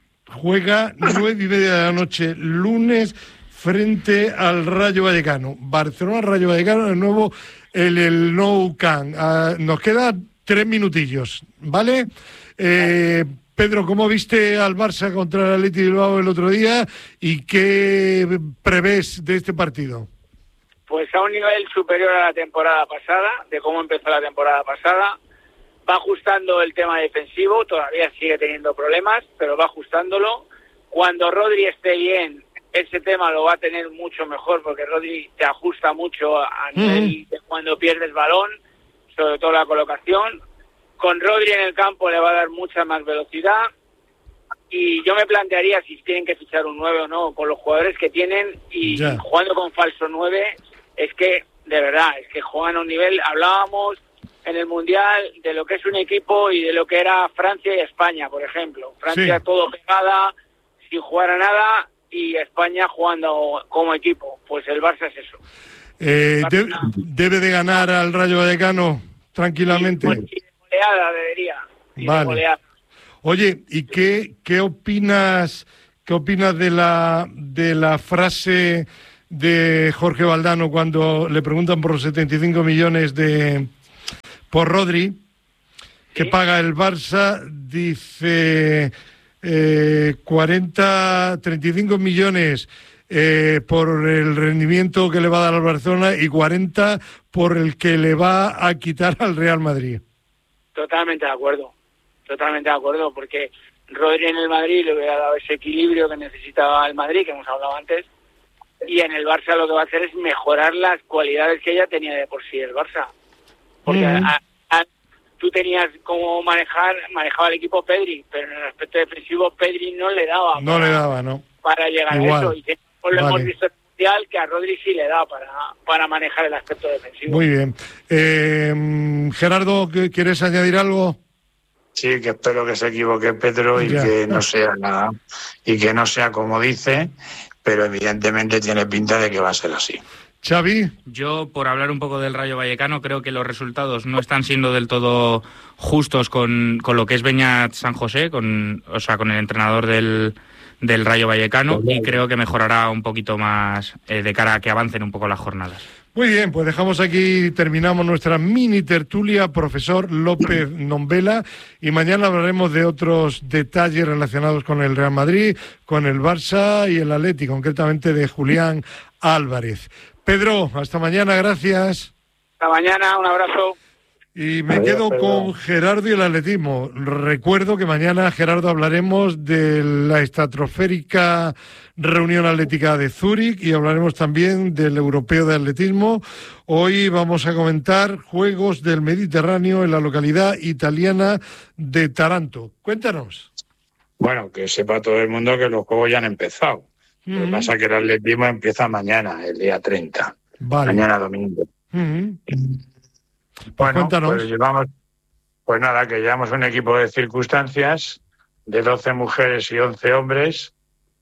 juega nueve y media de la noche, lunes, frente al Rayo Vallecano. Barcelona-Rayo Vallecano, de nuevo, el, el Nou Camp. Uh, nos quedan tres minutillos, ¿vale? Eh... Pedro, ¿cómo viste al Barça contra el Athletic Bilbao el otro día y qué prevés de este partido? Pues a un nivel superior a la temporada pasada, de cómo empezó la temporada pasada. Va ajustando el tema defensivo, todavía sigue teniendo problemas, pero va ajustándolo. Cuando Rodri esté bien, ese tema lo va a tener mucho mejor, porque Rodri te ajusta mucho a nivel mm. de cuando pierdes balón, sobre todo la colocación. Con Rodri en el campo le va a dar mucha más velocidad y yo me plantearía si tienen que fichar un nueve o no con los jugadores que tienen y ya. Jugando con falso nueve es que, de verdad, es que juegan a un nivel. Hablábamos en el Mundial de lo que es un equipo y de lo que era Francia y España, por ejemplo. Francia sí. todo pegada, sin jugar a nada, y España jugando como equipo. Pues el Barça es eso. Eh, de, ¿Debe de ganar al Rayo Vallecano tranquilamente? Sí, pues, goleada debería. Vale. Goleada. Oye, ¿y qué, qué opinas, qué opinas de la de la frase de Jorge Valdano cuando le preguntan por los setenta y cinco millones de por Rodri, que ¿sí? paga el Barça? Dice eh, cuarenta, treinta y cinco millones eh, por el rendimiento que le va a dar al Barcelona y cuarenta por el que le va a quitar al Real Madrid. Totalmente de acuerdo, totalmente de acuerdo, porque Rodri en el Madrid le hubiera dado ese equilibrio que necesitaba el Madrid, que hemos hablado antes, y en el Barça lo que va a hacer es mejorar las cualidades que ya tenía de por sí el Barça. Porque mm. a, a, tú tenías como manejar, manejaba el equipo Pedri, pero en el aspecto defensivo Pedri no le daba. No para, le daba, ¿no? Para llegar Igual. a eso, y que, pues, lo vale. hemos visto que a Rodri sí le da para, para manejar el aspecto defensivo. Muy bien. Eh, Gerardo, ¿quieres añadir algo? Sí, que espero que se equivoque Pedro y ya. que no sea la, y que no sea como dice, pero evidentemente tiene pinta de que va a ser así. Xavi. Yo, por hablar un poco del Rayo Vallecano, creo que los resultados no están siendo del todo justos con, con lo que es Beñat San José, con, o sea, con el entrenador del, del Rayo Vallecano, y creo que mejorará un poquito más eh, de cara a que avancen un poco las jornadas. Muy bien, pues dejamos aquí, terminamos nuestra mini tertulia, profesor López Nombela, y mañana hablaremos de otros detalles relacionados con el Real Madrid, con el Barça y el Atleti, concretamente de Julián Álvarez. Pedro, hasta mañana, gracias. Hasta mañana, un abrazo. Y me quedo con Gerardo y el atletismo. Recuerdo que mañana, Gerardo, hablaremos de la estratosférica reunión atlética de Zúrich y hablaremos también del europeo de atletismo. Hoy vamos a comentar Juegos del Mediterráneo en la localidad italiana de Taranto. Cuéntanos. Bueno, que sepa todo el mundo que los Juegos ya han empezado. Mm-hmm. Lo que pasa es que el atletismo empieza mañana, el día treinta. Vale. Mañana domingo. Mm-hmm. Bueno, Cuéntanos. pues llevamos, pues nada, que llevamos un equipo de circunstancias de doce mujeres y once hombres,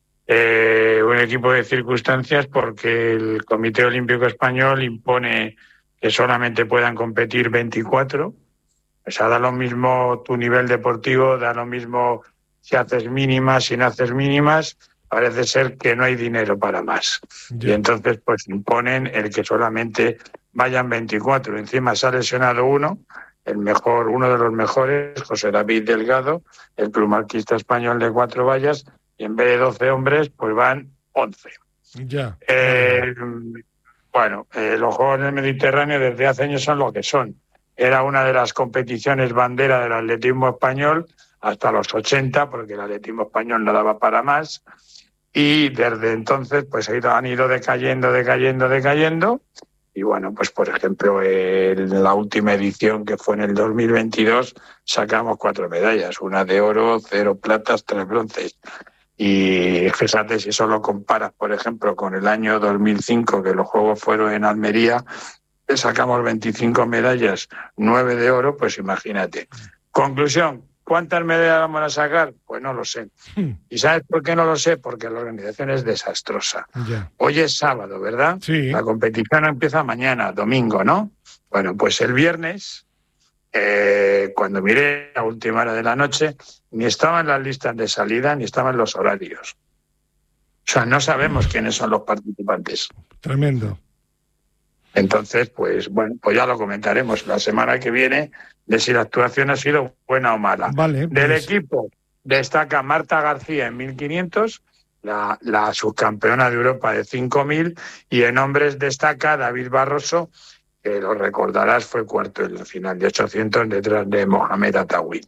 eh, un equipo de circunstancias porque el Comité Olímpico Español impone que solamente puedan competir veinticuatro, o sea, da lo mismo tu nivel deportivo, da lo mismo si haces mínimas, si no haces mínimas, parece ser que no hay dinero para más. Yeah. Y entonces pues imponen el que solamente vayan veinticuatro. Encima se ha lesionado uno, el mejor, uno de los mejores, José David Delgado, el plumarquista español de cuatro vallas, y en vez de doce hombres, pues van once. Ya. Eh, bueno, eh, los Juegos del Mediterráneo desde hace años son lo que son. Era una de las competiciones bandera del atletismo español hasta los ochenta, porque el atletismo español no daba para más, y desde entonces pues han ido decayendo, decayendo, decayendo. Y bueno, pues por ejemplo, en la última edición, que fue en el dos mil veintidós, sacamos cuatro medallas, una de oro, cero platas, tres bronces. Y fíjate, si eso lo comparas, por ejemplo, con el año dos mil cinco, que los Juegos fueron en Almería, sacamos veinticinco medallas, nueve de oro, pues imagínate. Conclusión, ¿cuántas medallas vamos a sacar? Pues no lo sé. Hmm. ¿Y sabes por qué no lo sé? Porque la organización es desastrosa. Yeah. Hoy es sábado, ¿verdad? Sí. La competición empieza mañana, domingo, ¿no? Bueno, pues el viernes, eh, cuando miré a última hora de la noche, ni estaban las listas de salida, ni estaban los horarios. O sea, no sabemos quiénes son los participantes. Tremendo. Entonces, pues bueno, pues ya lo comentaremos la semana que viene de si la actuación ha sido buena o mala. Vale, pues... Del equipo destaca Marta García en mil quinientos, la, la subcampeona de Europa de cinco mil, y en hombres destaca David Barroso, que lo recordarás, fue cuarto en la final de ochocientos detrás de Mohamed Atawi.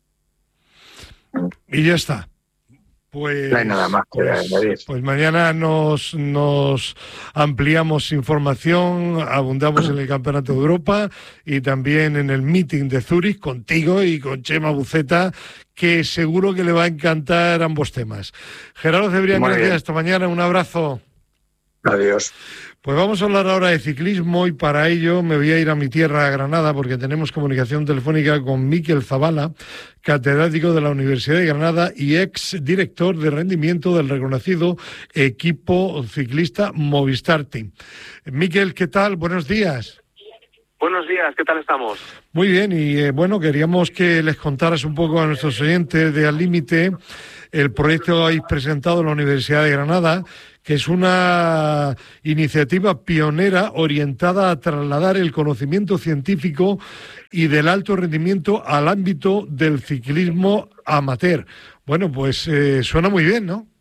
Y ya está. Pues, no hay nada más que pues, añadir. Pues mañana nos, nos ampliamos información, abundamos en el Campeonato de Europa y también en el meeting de Zúrich contigo y con Chema Buceta, que seguro que le va a encantar ambos temas. Gerardo Cebrián, gracias, bien. Hasta mañana, un abrazo. Adiós. Pues vamos a hablar ahora de ciclismo y para ello me voy a ir a mi tierra, a Granada, porque tenemos comunicación telefónica con Mikel Zavala, catedrático de la Universidad de Granada y ex director de rendimiento del reconocido equipo ciclista Movistar Team. Mikel, ¿qué tal? Buenos días. Buenos días, ¿qué tal estamos? Muy bien, y eh, bueno, queríamos que les contaras un poco a nuestros oyentes de Al Límite el proyecto que habéis presentado en la Universidad de Granada, que es una iniciativa pionera orientada a trasladar el conocimiento científico y del alto rendimiento al ámbito del ciclismo amateur. Bueno, pues eh, suena muy bien, ¿no?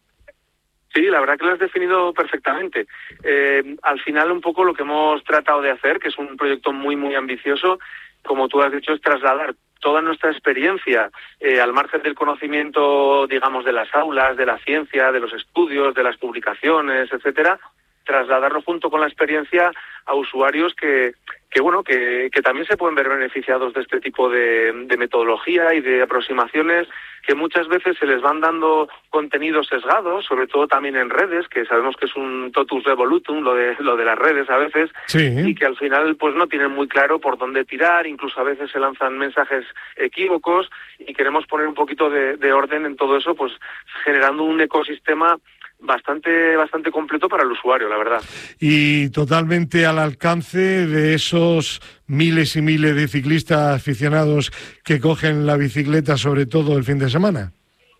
Sí, la verdad que lo has definido perfectamente. Eh, al final, un poco lo que hemos tratado de hacer, que es un proyecto muy, muy ambicioso, como tú has dicho, es trasladar toda nuestra experiencia eh, al margen del conocimiento, digamos, de las aulas, de la ciencia, de los estudios, de las publicaciones, etcétera, trasladarlo junto con la experiencia a usuarios que, que bueno, que, que también se pueden ver beneficiados de este tipo de, de metodología y de aproximaciones, que muchas veces se les van dando contenidos sesgados, sobre todo también en redes, que sabemos que es un totus revolutum, lo de, lo de las redes a veces, sí, y que al final pues no tienen muy claro por dónde tirar, incluso a veces se lanzan mensajes equívocos, y queremos poner un poquito de, de orden en todo eso, pues generando un ecosistema bastante bastante completo para el usuario, la verdad. Y totalmente al alcance de esos miles y miles de ciclistas aficionados que cogen la bicicleta, sobre todo el fin de semana.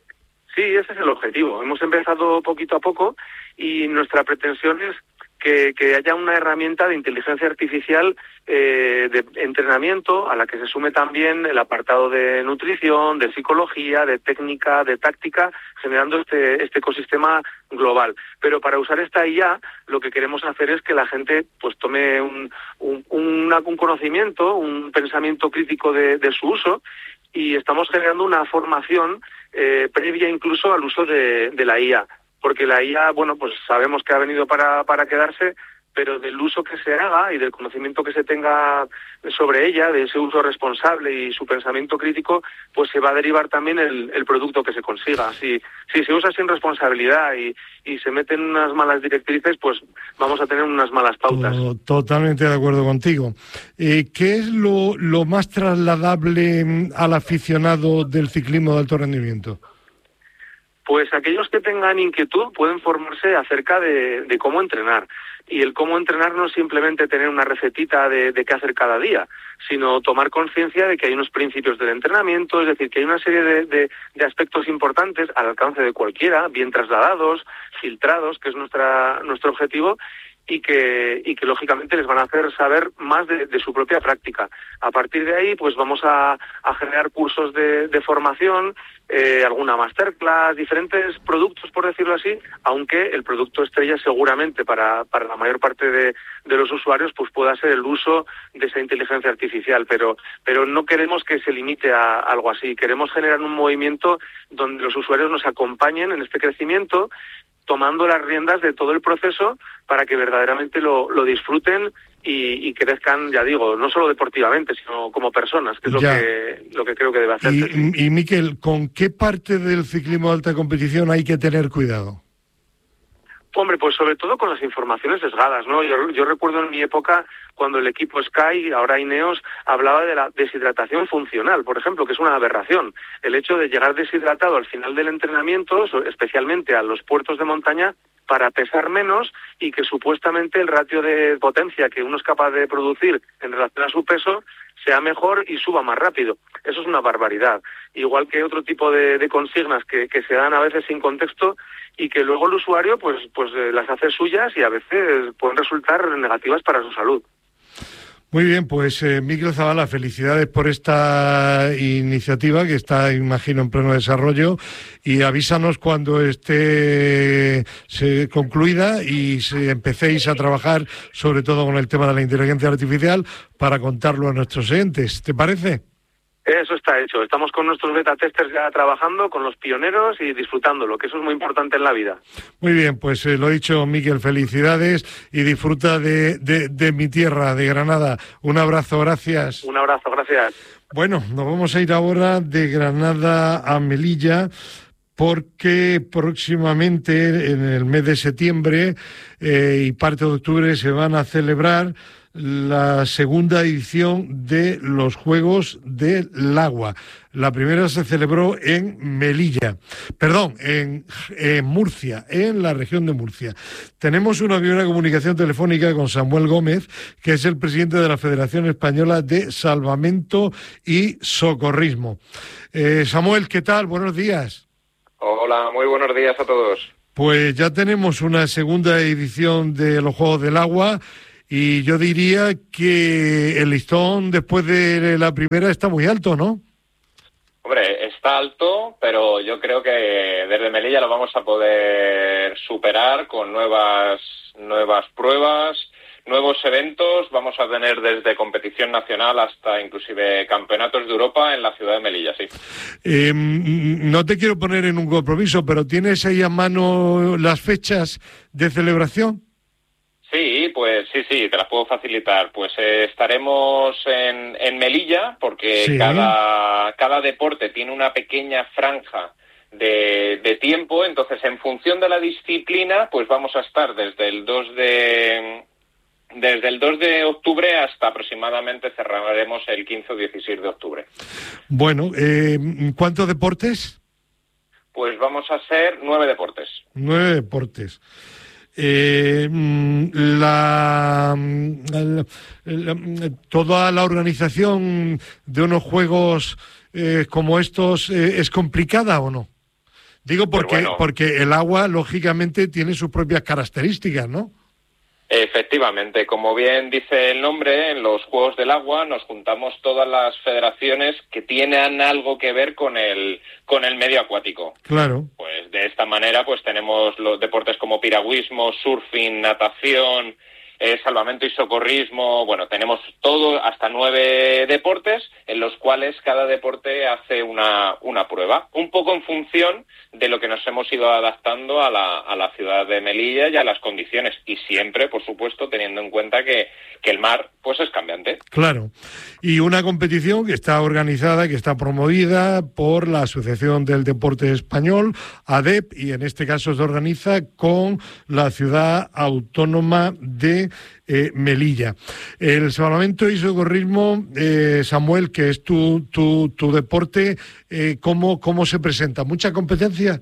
Sí, ese es el objetivo. Hemos empezado poquito a poco y nuestra pretensión es que, que haya una herramienta de inteligencia artificial eh, de entrenamiento a la que se sume también el apartado de nutrición, de psicología, de técnica, de táctica, generando este, este ecosistema global. Pero para usar esta I A, lo que queremos hacer es que la gente pues tome un, un, una, un conocimiento, un pensamiento crítico de, de su uso, y estamos generando una formación eh, previa incluso al uso de, de la I A. Porque la I A, bueno, pues sabemos que ha venido para, para quedarse, pero del uso que se haga y del conocimiento que se tenga sobre ella, de ese uso responsable y su pensamiento crítico, pues se va a derivar también el, el producto que se consiga. Si, si se usa sin responsabilidad y, y se meten unas malas directrices, pues vamos a tener unas malas pautas. Totalmente de acuerdo contigo. Eh, ¿Qué es lo, lo más trasladable al aficionado del ciclismo de alto rendimiento? Pues aquellos que tengan inquietud pueden formarse acerca de, de cómo entrenar. Y el cómo entrenar no es simplemente tener una recetita de, de qué hacer cada día, sino tomar conciencia de que hay unos principios del entrenamiento, es decir, que hay una serie de, de, de aspectos importantes al alcance de cualquiera, bien trasladados, filtrados, que es nuestra nuestro objetivo, y que, y que lógicamente les van a hacer saber más de, de su propia práctica. A partir de ahí, pues vamos a, a generar cursos de, de formación, eh, alguna masterclass, diferentes productos, por decirlo así, aunque el producto estrella seguramente para, para la mayor parte de, de los usuarios pues pueda ser el uso de esa inteligencia artificial, pero, pero no queremos que se limite a algo así. Queremos generar un movimiento donde los usuarios nos acompañen en este crecimiento, tomando las riendas de todo el proceso para que verdaderamente lo, lo disfruten y, y crezcan, ya digo, no solo deportivamente, sino como personas, que es lo que, lo que creo que debe hacerse. Y, y Miquel, ¿con qué parte del ciclismo de alta competición hay que tener cuidado? Hombre, pues sobre todo con las informaciones sesgadas, ¿no? Yo, yo recuerdo en mi época cuando el equipo Sky, ahora Ineos, hablaba de la deshidratación funcional, por ejemplo, que es una aberración. El hecho de llegar deshidratado al final del entrenamiento, especialmente a los puertos de montaña, para pesar menos y que supuestamente el ratio de potencia que uno es capaz de producir en relación a su peso sea mejor y suba más rápido. Eso es una barbaridad. Igual que otro tipo de, de consignas que, que se dan a veces sin contexto y que luego el usuario pues, pues eh, las hace suyas y a veces pueden resultar negativas para su salud. Muy bien, pues eh, Miquel Zavala, felicidades por esta iniciativa que está, imagino, en pleno desarrollo, y avísanos cuando esté se concluida y se empecéis a trabajar sobre todo con el tema de la inteligencia artificial para contarlo a nuestros oyentes. ¿Te parece? Eso está hecho. Estamos con nuestros beta testers ya trabajando, con los pioneros y disfrutándolo, que eso es muy importante en la vida. Muy bien, pues eh, lo dicho, Miquel, felicidades y disfruta de, de, de mi tierra, de Granada. Un abrazo, gracias. Un abrazo, gracias. Bueno, nos vamos a ir ahora de Granada a Melilla, porque próximamente, en el mes de septiembre eh, y parte de octubre, se van a celebrar la segunda edición de los Juegos del Agua. La primera se celebró en Melilla, perdón, en, en Murcia, en la región de Murcia. Tenemos una primera comunicación telefónica con Samuel Gómez, que es el presidente de la Federación Española de Salvamento y Socorrismo. Eh, Samuel, ¿qué tal? Buenos días. Hola, muy buenos días a todos. Pues ya tenemos una segunda edición de los Juegos del Agua y yo diría que el listón después de la primera está muy alto, ¿no? Hombre, está alto, pero yo creo que desde Melilla lo vamos a poder superar con nuevas, nuevas pruebas, nuevos eventos. Vamos a tener desde competición nacional hasta inclusive campeonatos de Europa en la ciudad de Melilla, sí. Eh, no te quiero poner en un compromiso, pero ¿tienes ahí a mano las fechas de celebración? Sí, pues sí, sí, te las puedo facilitar. Pues eh, estaremos en, en Melilla porque sí. cada, cada deporte tiene una pequeña franja de, de tiempo, entonces en función de la disciplina, pues vamos a estar desde el dos de... Desde el dos de octubre hasta aproximadamente cerraremos el quince o dieciséis de octubre. Bueno, eh, ¿cuántos deportes? Pues vamos a ser nueve deportes. Nueve deportes. Eh, la, la, la, toda la organización de unos juegos eh, como estos eh, ¿es complicada o no? Digo porque, bueno. porque el agua, lógicamente, tiene sus propias características, ¿no? Efectivamente, como bien dice el nombre, en los Juegos del Agua nos juntamos todas las federaciones que tienen algo que ver con el con el medio acuático. Claro. Pues de esta manera pues tenemos los deportes como piragüismo, surfing, natación, eh, salvamento y socorrismo. Bueno, tenemos todo, hasta nueve deportes en los cuales cada deporte hace una, una prueba, un poco en función de lo que nos hemos ido adaptando a la, a la ciudad de Melilla y a las condiciones, y siempre, por supuesto, teniendo en cuenta que, que el mar pues es cambiante. Claro, y una competición que está organizada, que está promovida por la Asociación del Deporte Español, A D E P, y en este caso se organiza con la Ciudad Autónoma de eh, Melilla. El salvamento y socorrismo, eh, Samuel, que es tu, tu, tu deporte, eh, ¿cómo, ¿cómo se presenta? ¿Mucha competencia?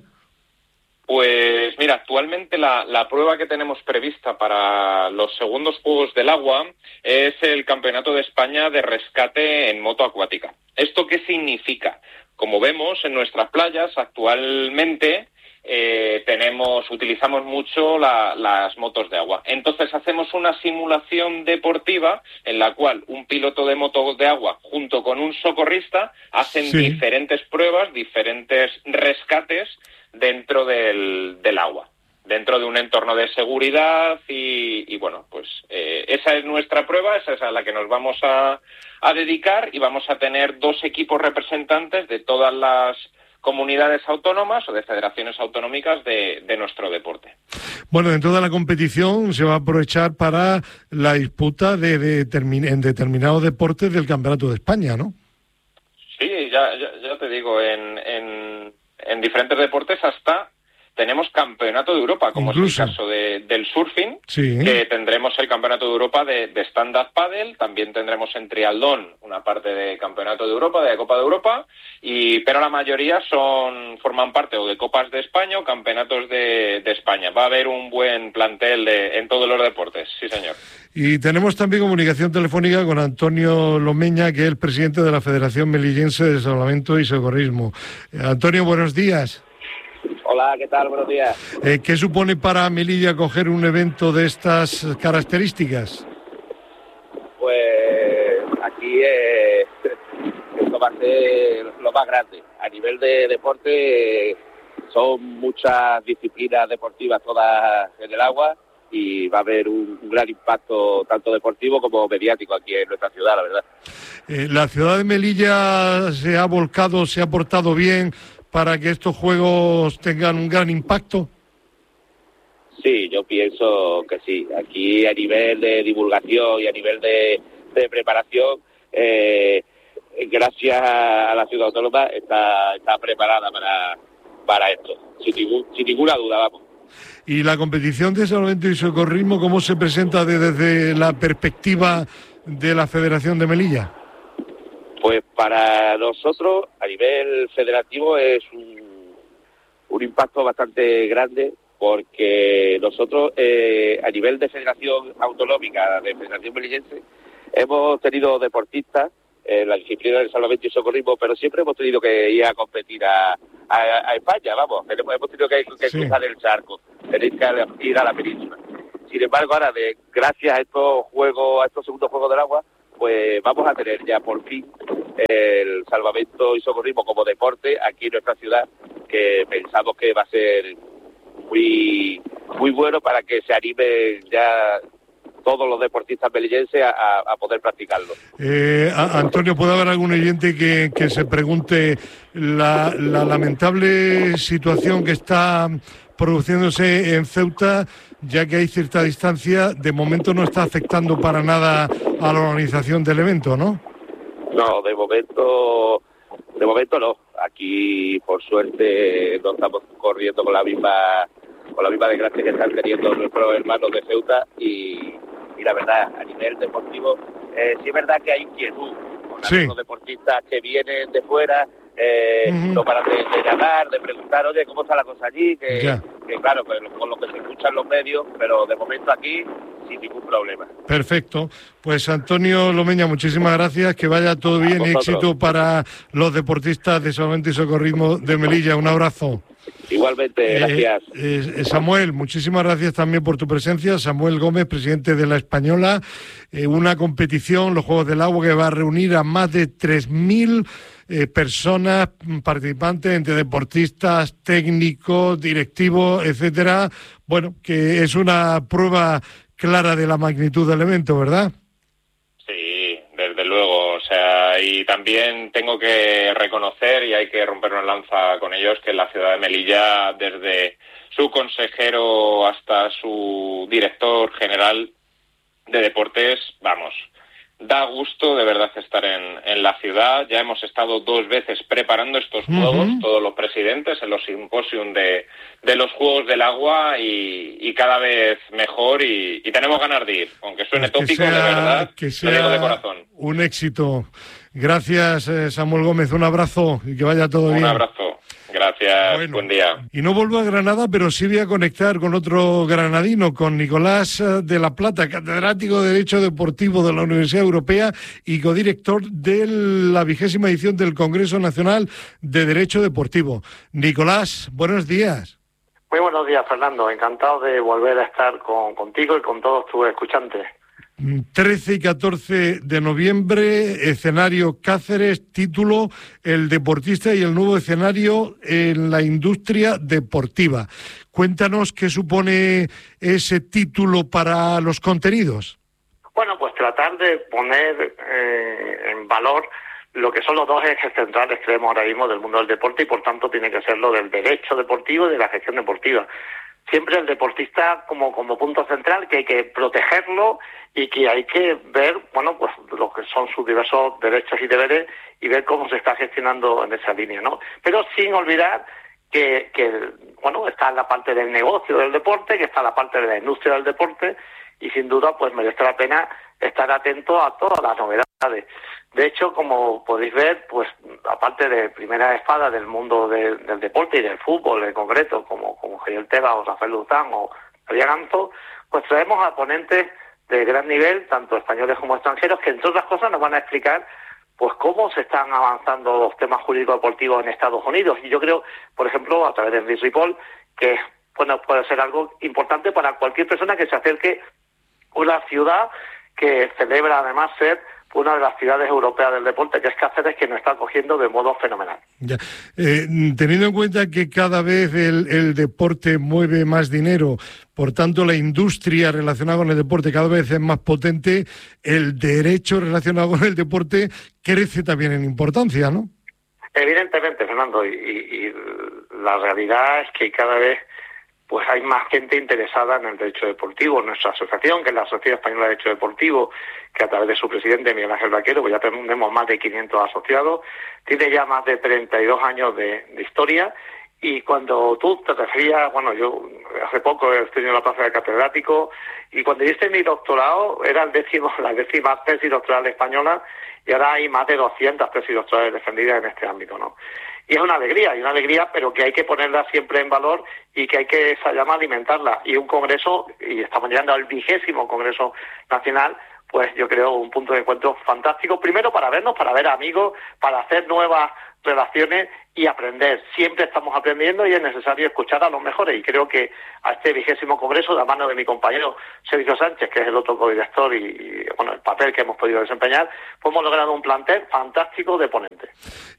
Pues mira, actualmente la, la prueba que tenemos prevista para los segundos Juegos del Agua es el Campeonato de España de rescate en moto acuática. ¿Esto qué significa? Como vemos en nuestras playas actualmente eh, tenemos, utilizamos mucho la, las motos de agua. Entonces hacemos una simulación deportiva en la cual un piloto de moto de agua junto con un socorrista hacen sí. diferentes pruebas, diferentes rescates dentro del, del agua, dentro de un entorno de seguridad y, y bueno, pues eh, esa es nuestra prueba, esa es a la que nos vamos a, a dedicar, y vamos a tener dos equipos representantes de todas las comunidades autónomas o de federaciones autonómicas de, de nuestro deporte. Bueno, en toda la competición se va a aprovechar para la disputa de, de termi- en determinados deportes del Campeonato de España, ¿no? Sí, ya, ya, ya te digo, en... en En diferentes deportes hasta tenemos campeonato de Europa, como Incluso. es el caso de, del surfing, sí. que tendremos el campeonato de Europa de, de stand-up paddle, también tendremos en triatlón una parte de campeonato de Europa, de Copa de Europa, y pero la mayoría son forman parte o de Copas de España o campeonatos de, de España. Va a haber un buen plantel de, en todos los deportes, sí señor. Y tenemos también comunicación telefónica con Antonio Lomeña, que es el presidente de la Federación Melillense de Salvamento y Socorrismo. Eh, Antonio, buenos días. Hola, ¿qué tal? Buenos días. Eh, ¿Qué supone para Melilla coger un evento de estas características? Pues aquí eh, esto va a ser lo más grande. A nivel de deporte son muchas disciplinas deportivas todas en el agua, y va a haber un, un gran impacto tanto deportivo como mediático aquí en nuestra ciudad, la verdad. Eh, ¿La ciudad de Melilla se ha volcado, se ha portado bien para que estos juegos tengan un gran impacto? Sí, yo pienso que sí. Aquí a nivel de divulgación y a nivel de, de preparación, eh, gracias a la ciudad autónoma está, está preparada para, para esto, sin, ningún, sin ninguna duda, vamos. ¿Y la competición de salvamento y socorrismo cómo se presenta desde, desde la perspectiva de la Federación de Melilla? Pues para nosotros, a nivel federativo, es un, un impacto bastante grande, porque nosotros, eh, a nivel de Federación Autonómica, de Federación Melillense, hemos tenido deportistas en la disciplina del salvamento y socorrismo, pero siempre hemos tenido que ir a competir a, a, a España, vamos, hemos, hemos tenido que, que sí. cruzar el charco, tener que ir a la península. Sin embargo, ahora, de, gracias a estos juegos, a estos segundos Juegos del Agua, pues vamos a tener ya por fin el salvamento y socorrismo como deporte aquí en nuestra ciudad, que pensamos que va a ser muy muy bueno para que se animen ya todos los deportistas melillenses a, a poder practicarlo. Eh, a, Antonio, ¿puede haber algún oyente que, que se pregunte la, la lamentable situación que está produciéndose en Ceuta, ya que hay cierta distancia? De momento no está afectando para nada a la organización del evento, ¿no? No, de momento, de momento no. Aquí, por suerte, no estamos corriendo con la misma, con la misma desgracia que están teniendo nuestros hermanos de Ceuta, y, y la verdad, a nivel deportivo, eh, sí es verdad que hay inquietud con sí. algunos deportistas que vienen de fuera. Eh, uh-huh. No paran de, de llamar, de preguntar, oye, ¿cómo está la cosa allí? Que, que claro, pues, con lo que se escuchan los medios, pero de momento aquí sin ningún problema. Perfecto. Pues Antonio Lomeña, muchísimas gracias, que vaya todo bien y éxito para los deportistas de Salvamento y Socorrismo de Melilla. Un abrazo. Igualmente, gracias. Eh, eh, Samuel, muchísimas gracias también por tu presencia. Samuel Gómez, presidente de La Española. Eh, una competición, los Juegos del Agua, que va a reunir a más de tres mil eh, personas participantes, entre deportistas, técnicos, directivos, etcétera. Bueno, que es una prueba clara de la magnitud del evento, ¿verdad? Sí, desde luego. O sea, y también tengo que reconocer, y hay que romper una lanza con ellos, que la ciudad de Melilla, desde su consejero hasta su director general de deportes, vamos, da gusto de verdad estar en, en la ciudad. Ya hemos estado dos veces preparando estos juegos, uh-huh. todos los presidentes, en los simposium de, de los Juegos del Agua, y, y cada vez mejor, y, y tenemos ganas de ir, aunque suene pues tópico, sea, de verdad, que sea lo digo de corazón. Un éxito. Gracias, eh, Samuel Gómez, un abrazo y que vaya todo un bien. Un abrazo. Gracias, bueno, buen día. Y no vuelvo a Granada, pero sí voy a conectar con otro granadino, con Nicolás de la Plata, catedrático de Derecho Deportivo de la Universidad Europea y codirector de la vigésima edición del Congreso Nacional de Derecho Deportivo. Nicolás, buenos días. Muy buenos días, Fernando. Encantado de volver a estar con, contigo y con todos tus escuchantes. trece y catorce de noviembre, escenario Cáceres, título El deportista y el nuevo escenario en la industria deportiva. Cuéntanos qué supone ese título para los contenidos. Bueno, pues tratar de poner eh, en valor lo que son los dos ejes centrales, creemos ahora mismo, del mundo del deporte, y por tanto tiene que ser lo del derecho deportivo y de la gestión deportiva. Siempre el deportista como, como punto central, que hay que protegerlo y que hay que ver, bueno, pues lo que son sus diversos derechos y deberes y ver cómo se está gestionando en esa línea, ¿no? Pero sin olvidar que, que bueno, está la parte del negocio del deporte, que está la parte de la industria del deporte, y sin duda pues merece la pena estar atento a todas las novedades. De hecho, como podéis ver, pues aparte de primera espada del mundo de, del deporte y del fútbol en concreto, como, como Javier Tebas o Rafael Luzán o Javier Ganzo, pues traemos a ponentes de gran nivel, tanto españoles como extranjeros, que entre otras cosas nos van a explicar pues cómo se están avanzando los temas jurídicos deportivos en Estados Unidos. Y yo creo, por ejemplo, a través de Enric Ripoll, que bueno, puede ser algo importante para cualquier persona que se acerque a una ciudad que celebra además ser una de las ciudades europeas del deporte, que es Cáceres, que nos está cogiendo de modo fenomenal. Ya. Eh, teniendo en cuenta que cada vez el, el deporte mueve más dinero, por tanto la industria relacionada con el deporte cada vez es más potente, el derecho relacionado con el deporte crece también en importancia, ¿no? Evidentemente, Fernando, y, y, y la realidad es que cada vez pues hay más gente interesada en el derecho deportivo. Nuestra asociación, que es la Sociedad Española de Derecho Deportivo, que a través de su presidente, Miguel Ángel Vaquero, pues ya tenemos más de quinientos asociados, tiene ya más de treinta y dos años de, de historia, Y cuando tú te referías, bueno, yo hace poco he tenido la plaza de catedrático, y cuando hice mi doctorado era el décimo, la décima tesis doctoral española, y ahora hay más de doscientas tesis doctorales defendidas en este ámbito, ¿no? Y es una alegría, y una alegría, pero que hay que ponerla siempre en valor y que hay que, esa llama, alimentarla. Y un congreso, y estamos llegando al vigésimo Congreso Nacional, pues yo creo un punto de encuentro fantástico, primero para vernos, para ver amigos, para hacer nuevas relaciones y aprender. Siempre estamos aprendiendo y es necesario escuchar a los mejores, y creo que a este vigésimo congreso, de la mano de mi compañero Sergio Sánchez, que es el otro codirector, y, y bueno, el papel que hemos podido desempeñar, pues hemos logrado un plantel fantástico de ponentes.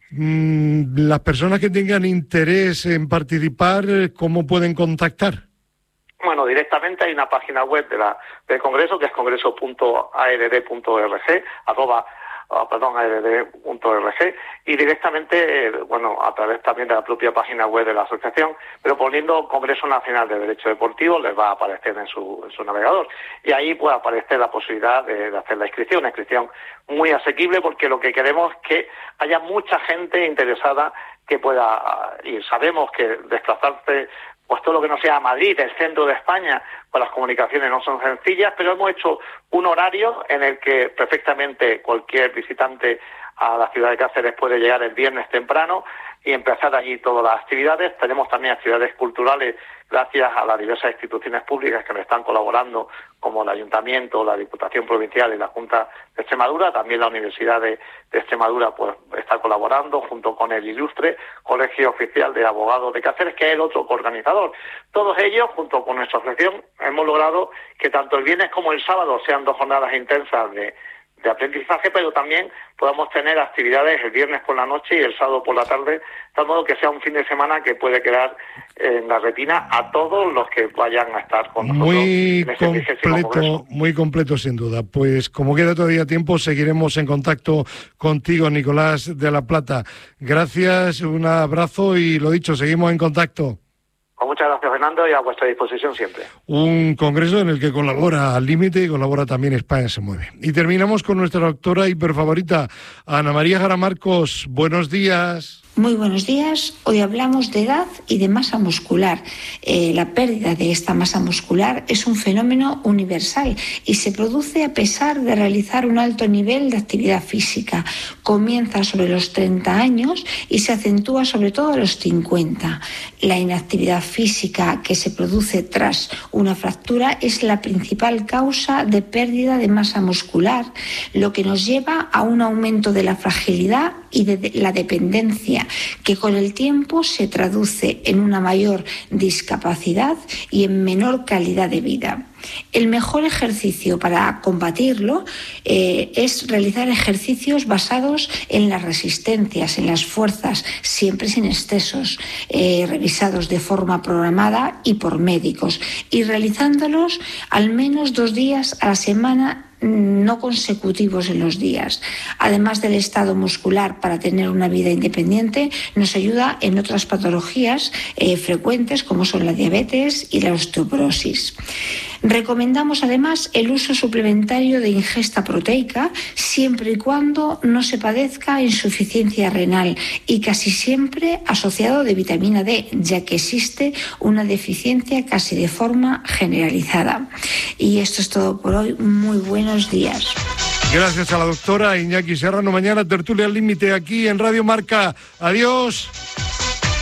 Mm, las personas que tengan interés en participar, ¿cómo pueden contactar? Bueno, directamente hay una página web de la del Congreso, que es congreso punto a r d punto org, arroba, oh, perdón, a r d punto org, y directamente, eh, bueno, a través también de la propia página web de la asociación, pero poniendo Congreso Nacional de Derecho Deportivo les va a aparecer en su, en su navegador, y ahí puede aparecer la posibilidad de, de hacer la inscripción, una inscripción muy asequible, porque lo que queremos es que haya mucha gente interesada que pueda ir. Sabemos que desplazarse, pues todo lo que no sea Madrid, el centro de España, pues las comunicaciones no son sencillas, pero hemos hecho un horario en el que perfectamente cualquier visitante a la ciudad de Cáceres puede llegar el viernes temprano y empezar allí todas las actividades. Tenemos también actividades culturales gracias a las diversas instituciones públicas que nos están colaborando, como el Ayuntamiento, la Diputación Provincial y la Junta de Extremadura. También la Universidad de, de Extremadura pues está colaborando junto con el ilustre Colegio Oficial de Abogados de Cáceres, que es el otro organizador. Todos ellos, junto con nuestra asociación, hemos logrado que tanto el viernes como el sábado sean dos jornadas intensas de de aprendizaje, pero también podamos tener actividades el viernes por la noche y el sábado por la tarde, de tal modo que sea un fin de semana que puede quedar en la retina a todos los que vayan a estar con nosotros. Muy en ese completo, muy completo sin duda. Pues como queda todavía tiempo, seguiremos en contacto contigo, Nicolás de la Plata. Gracias, un abrazo y lo dicho, seguimos en contacto. Pues muchas gracias, Fernando, y a vuestra disposición siempre. Un congreso en el que colabora Al Límite y colabora también España se mueve. Y terminamos con nuestra doctora hiperfavorita, Ana María Jara Marcos. Buenos días. Muy buenos días. Hoy hablamos de edad y de masa muscular. Eh, la pérdida de esta masa muscular es un fenómeno universal y se produce a pesar de realizar un alto nivel de actividad física. Comienza sobre los treinta años y se acentúa sobre todo a los cincuenta. La inactividad física que se produce tras una fractura es la principal causa de pérdida de masa muscular, lo que nos lleva a un aumento de la fragilidad y de la dependencia, que con el tiempo se traduce en una mayor discapacidad y en menor calidad de vida. El mejor ejercicio para combatirlo eh, es realizar ejercicios basados en las resistencias, en las fuerzas, siempre sin excesos, eh, revisados de forma programada y por médicos, y realizándolos al menos dos días a la semana, no consecutivos en los días. Además del estado muscular para tener una vida independiente, nos ayuda en otras patologías eh, frecuentes como son la diabetes y la osteoporosis. Recomendamos además el uso suplementario de ingesta proteica siempre y cuando no se padezca insuficiencia renal y casi siempre asociado de vitamina D, ya que existe una deficiencia casi de forma generalizada. Y esto es todo por hoy. Muy buenos días. Gracias a la doctora Iñaki Serrano. Mañana tertulia al límite aquí en Radio Marca. Adiós.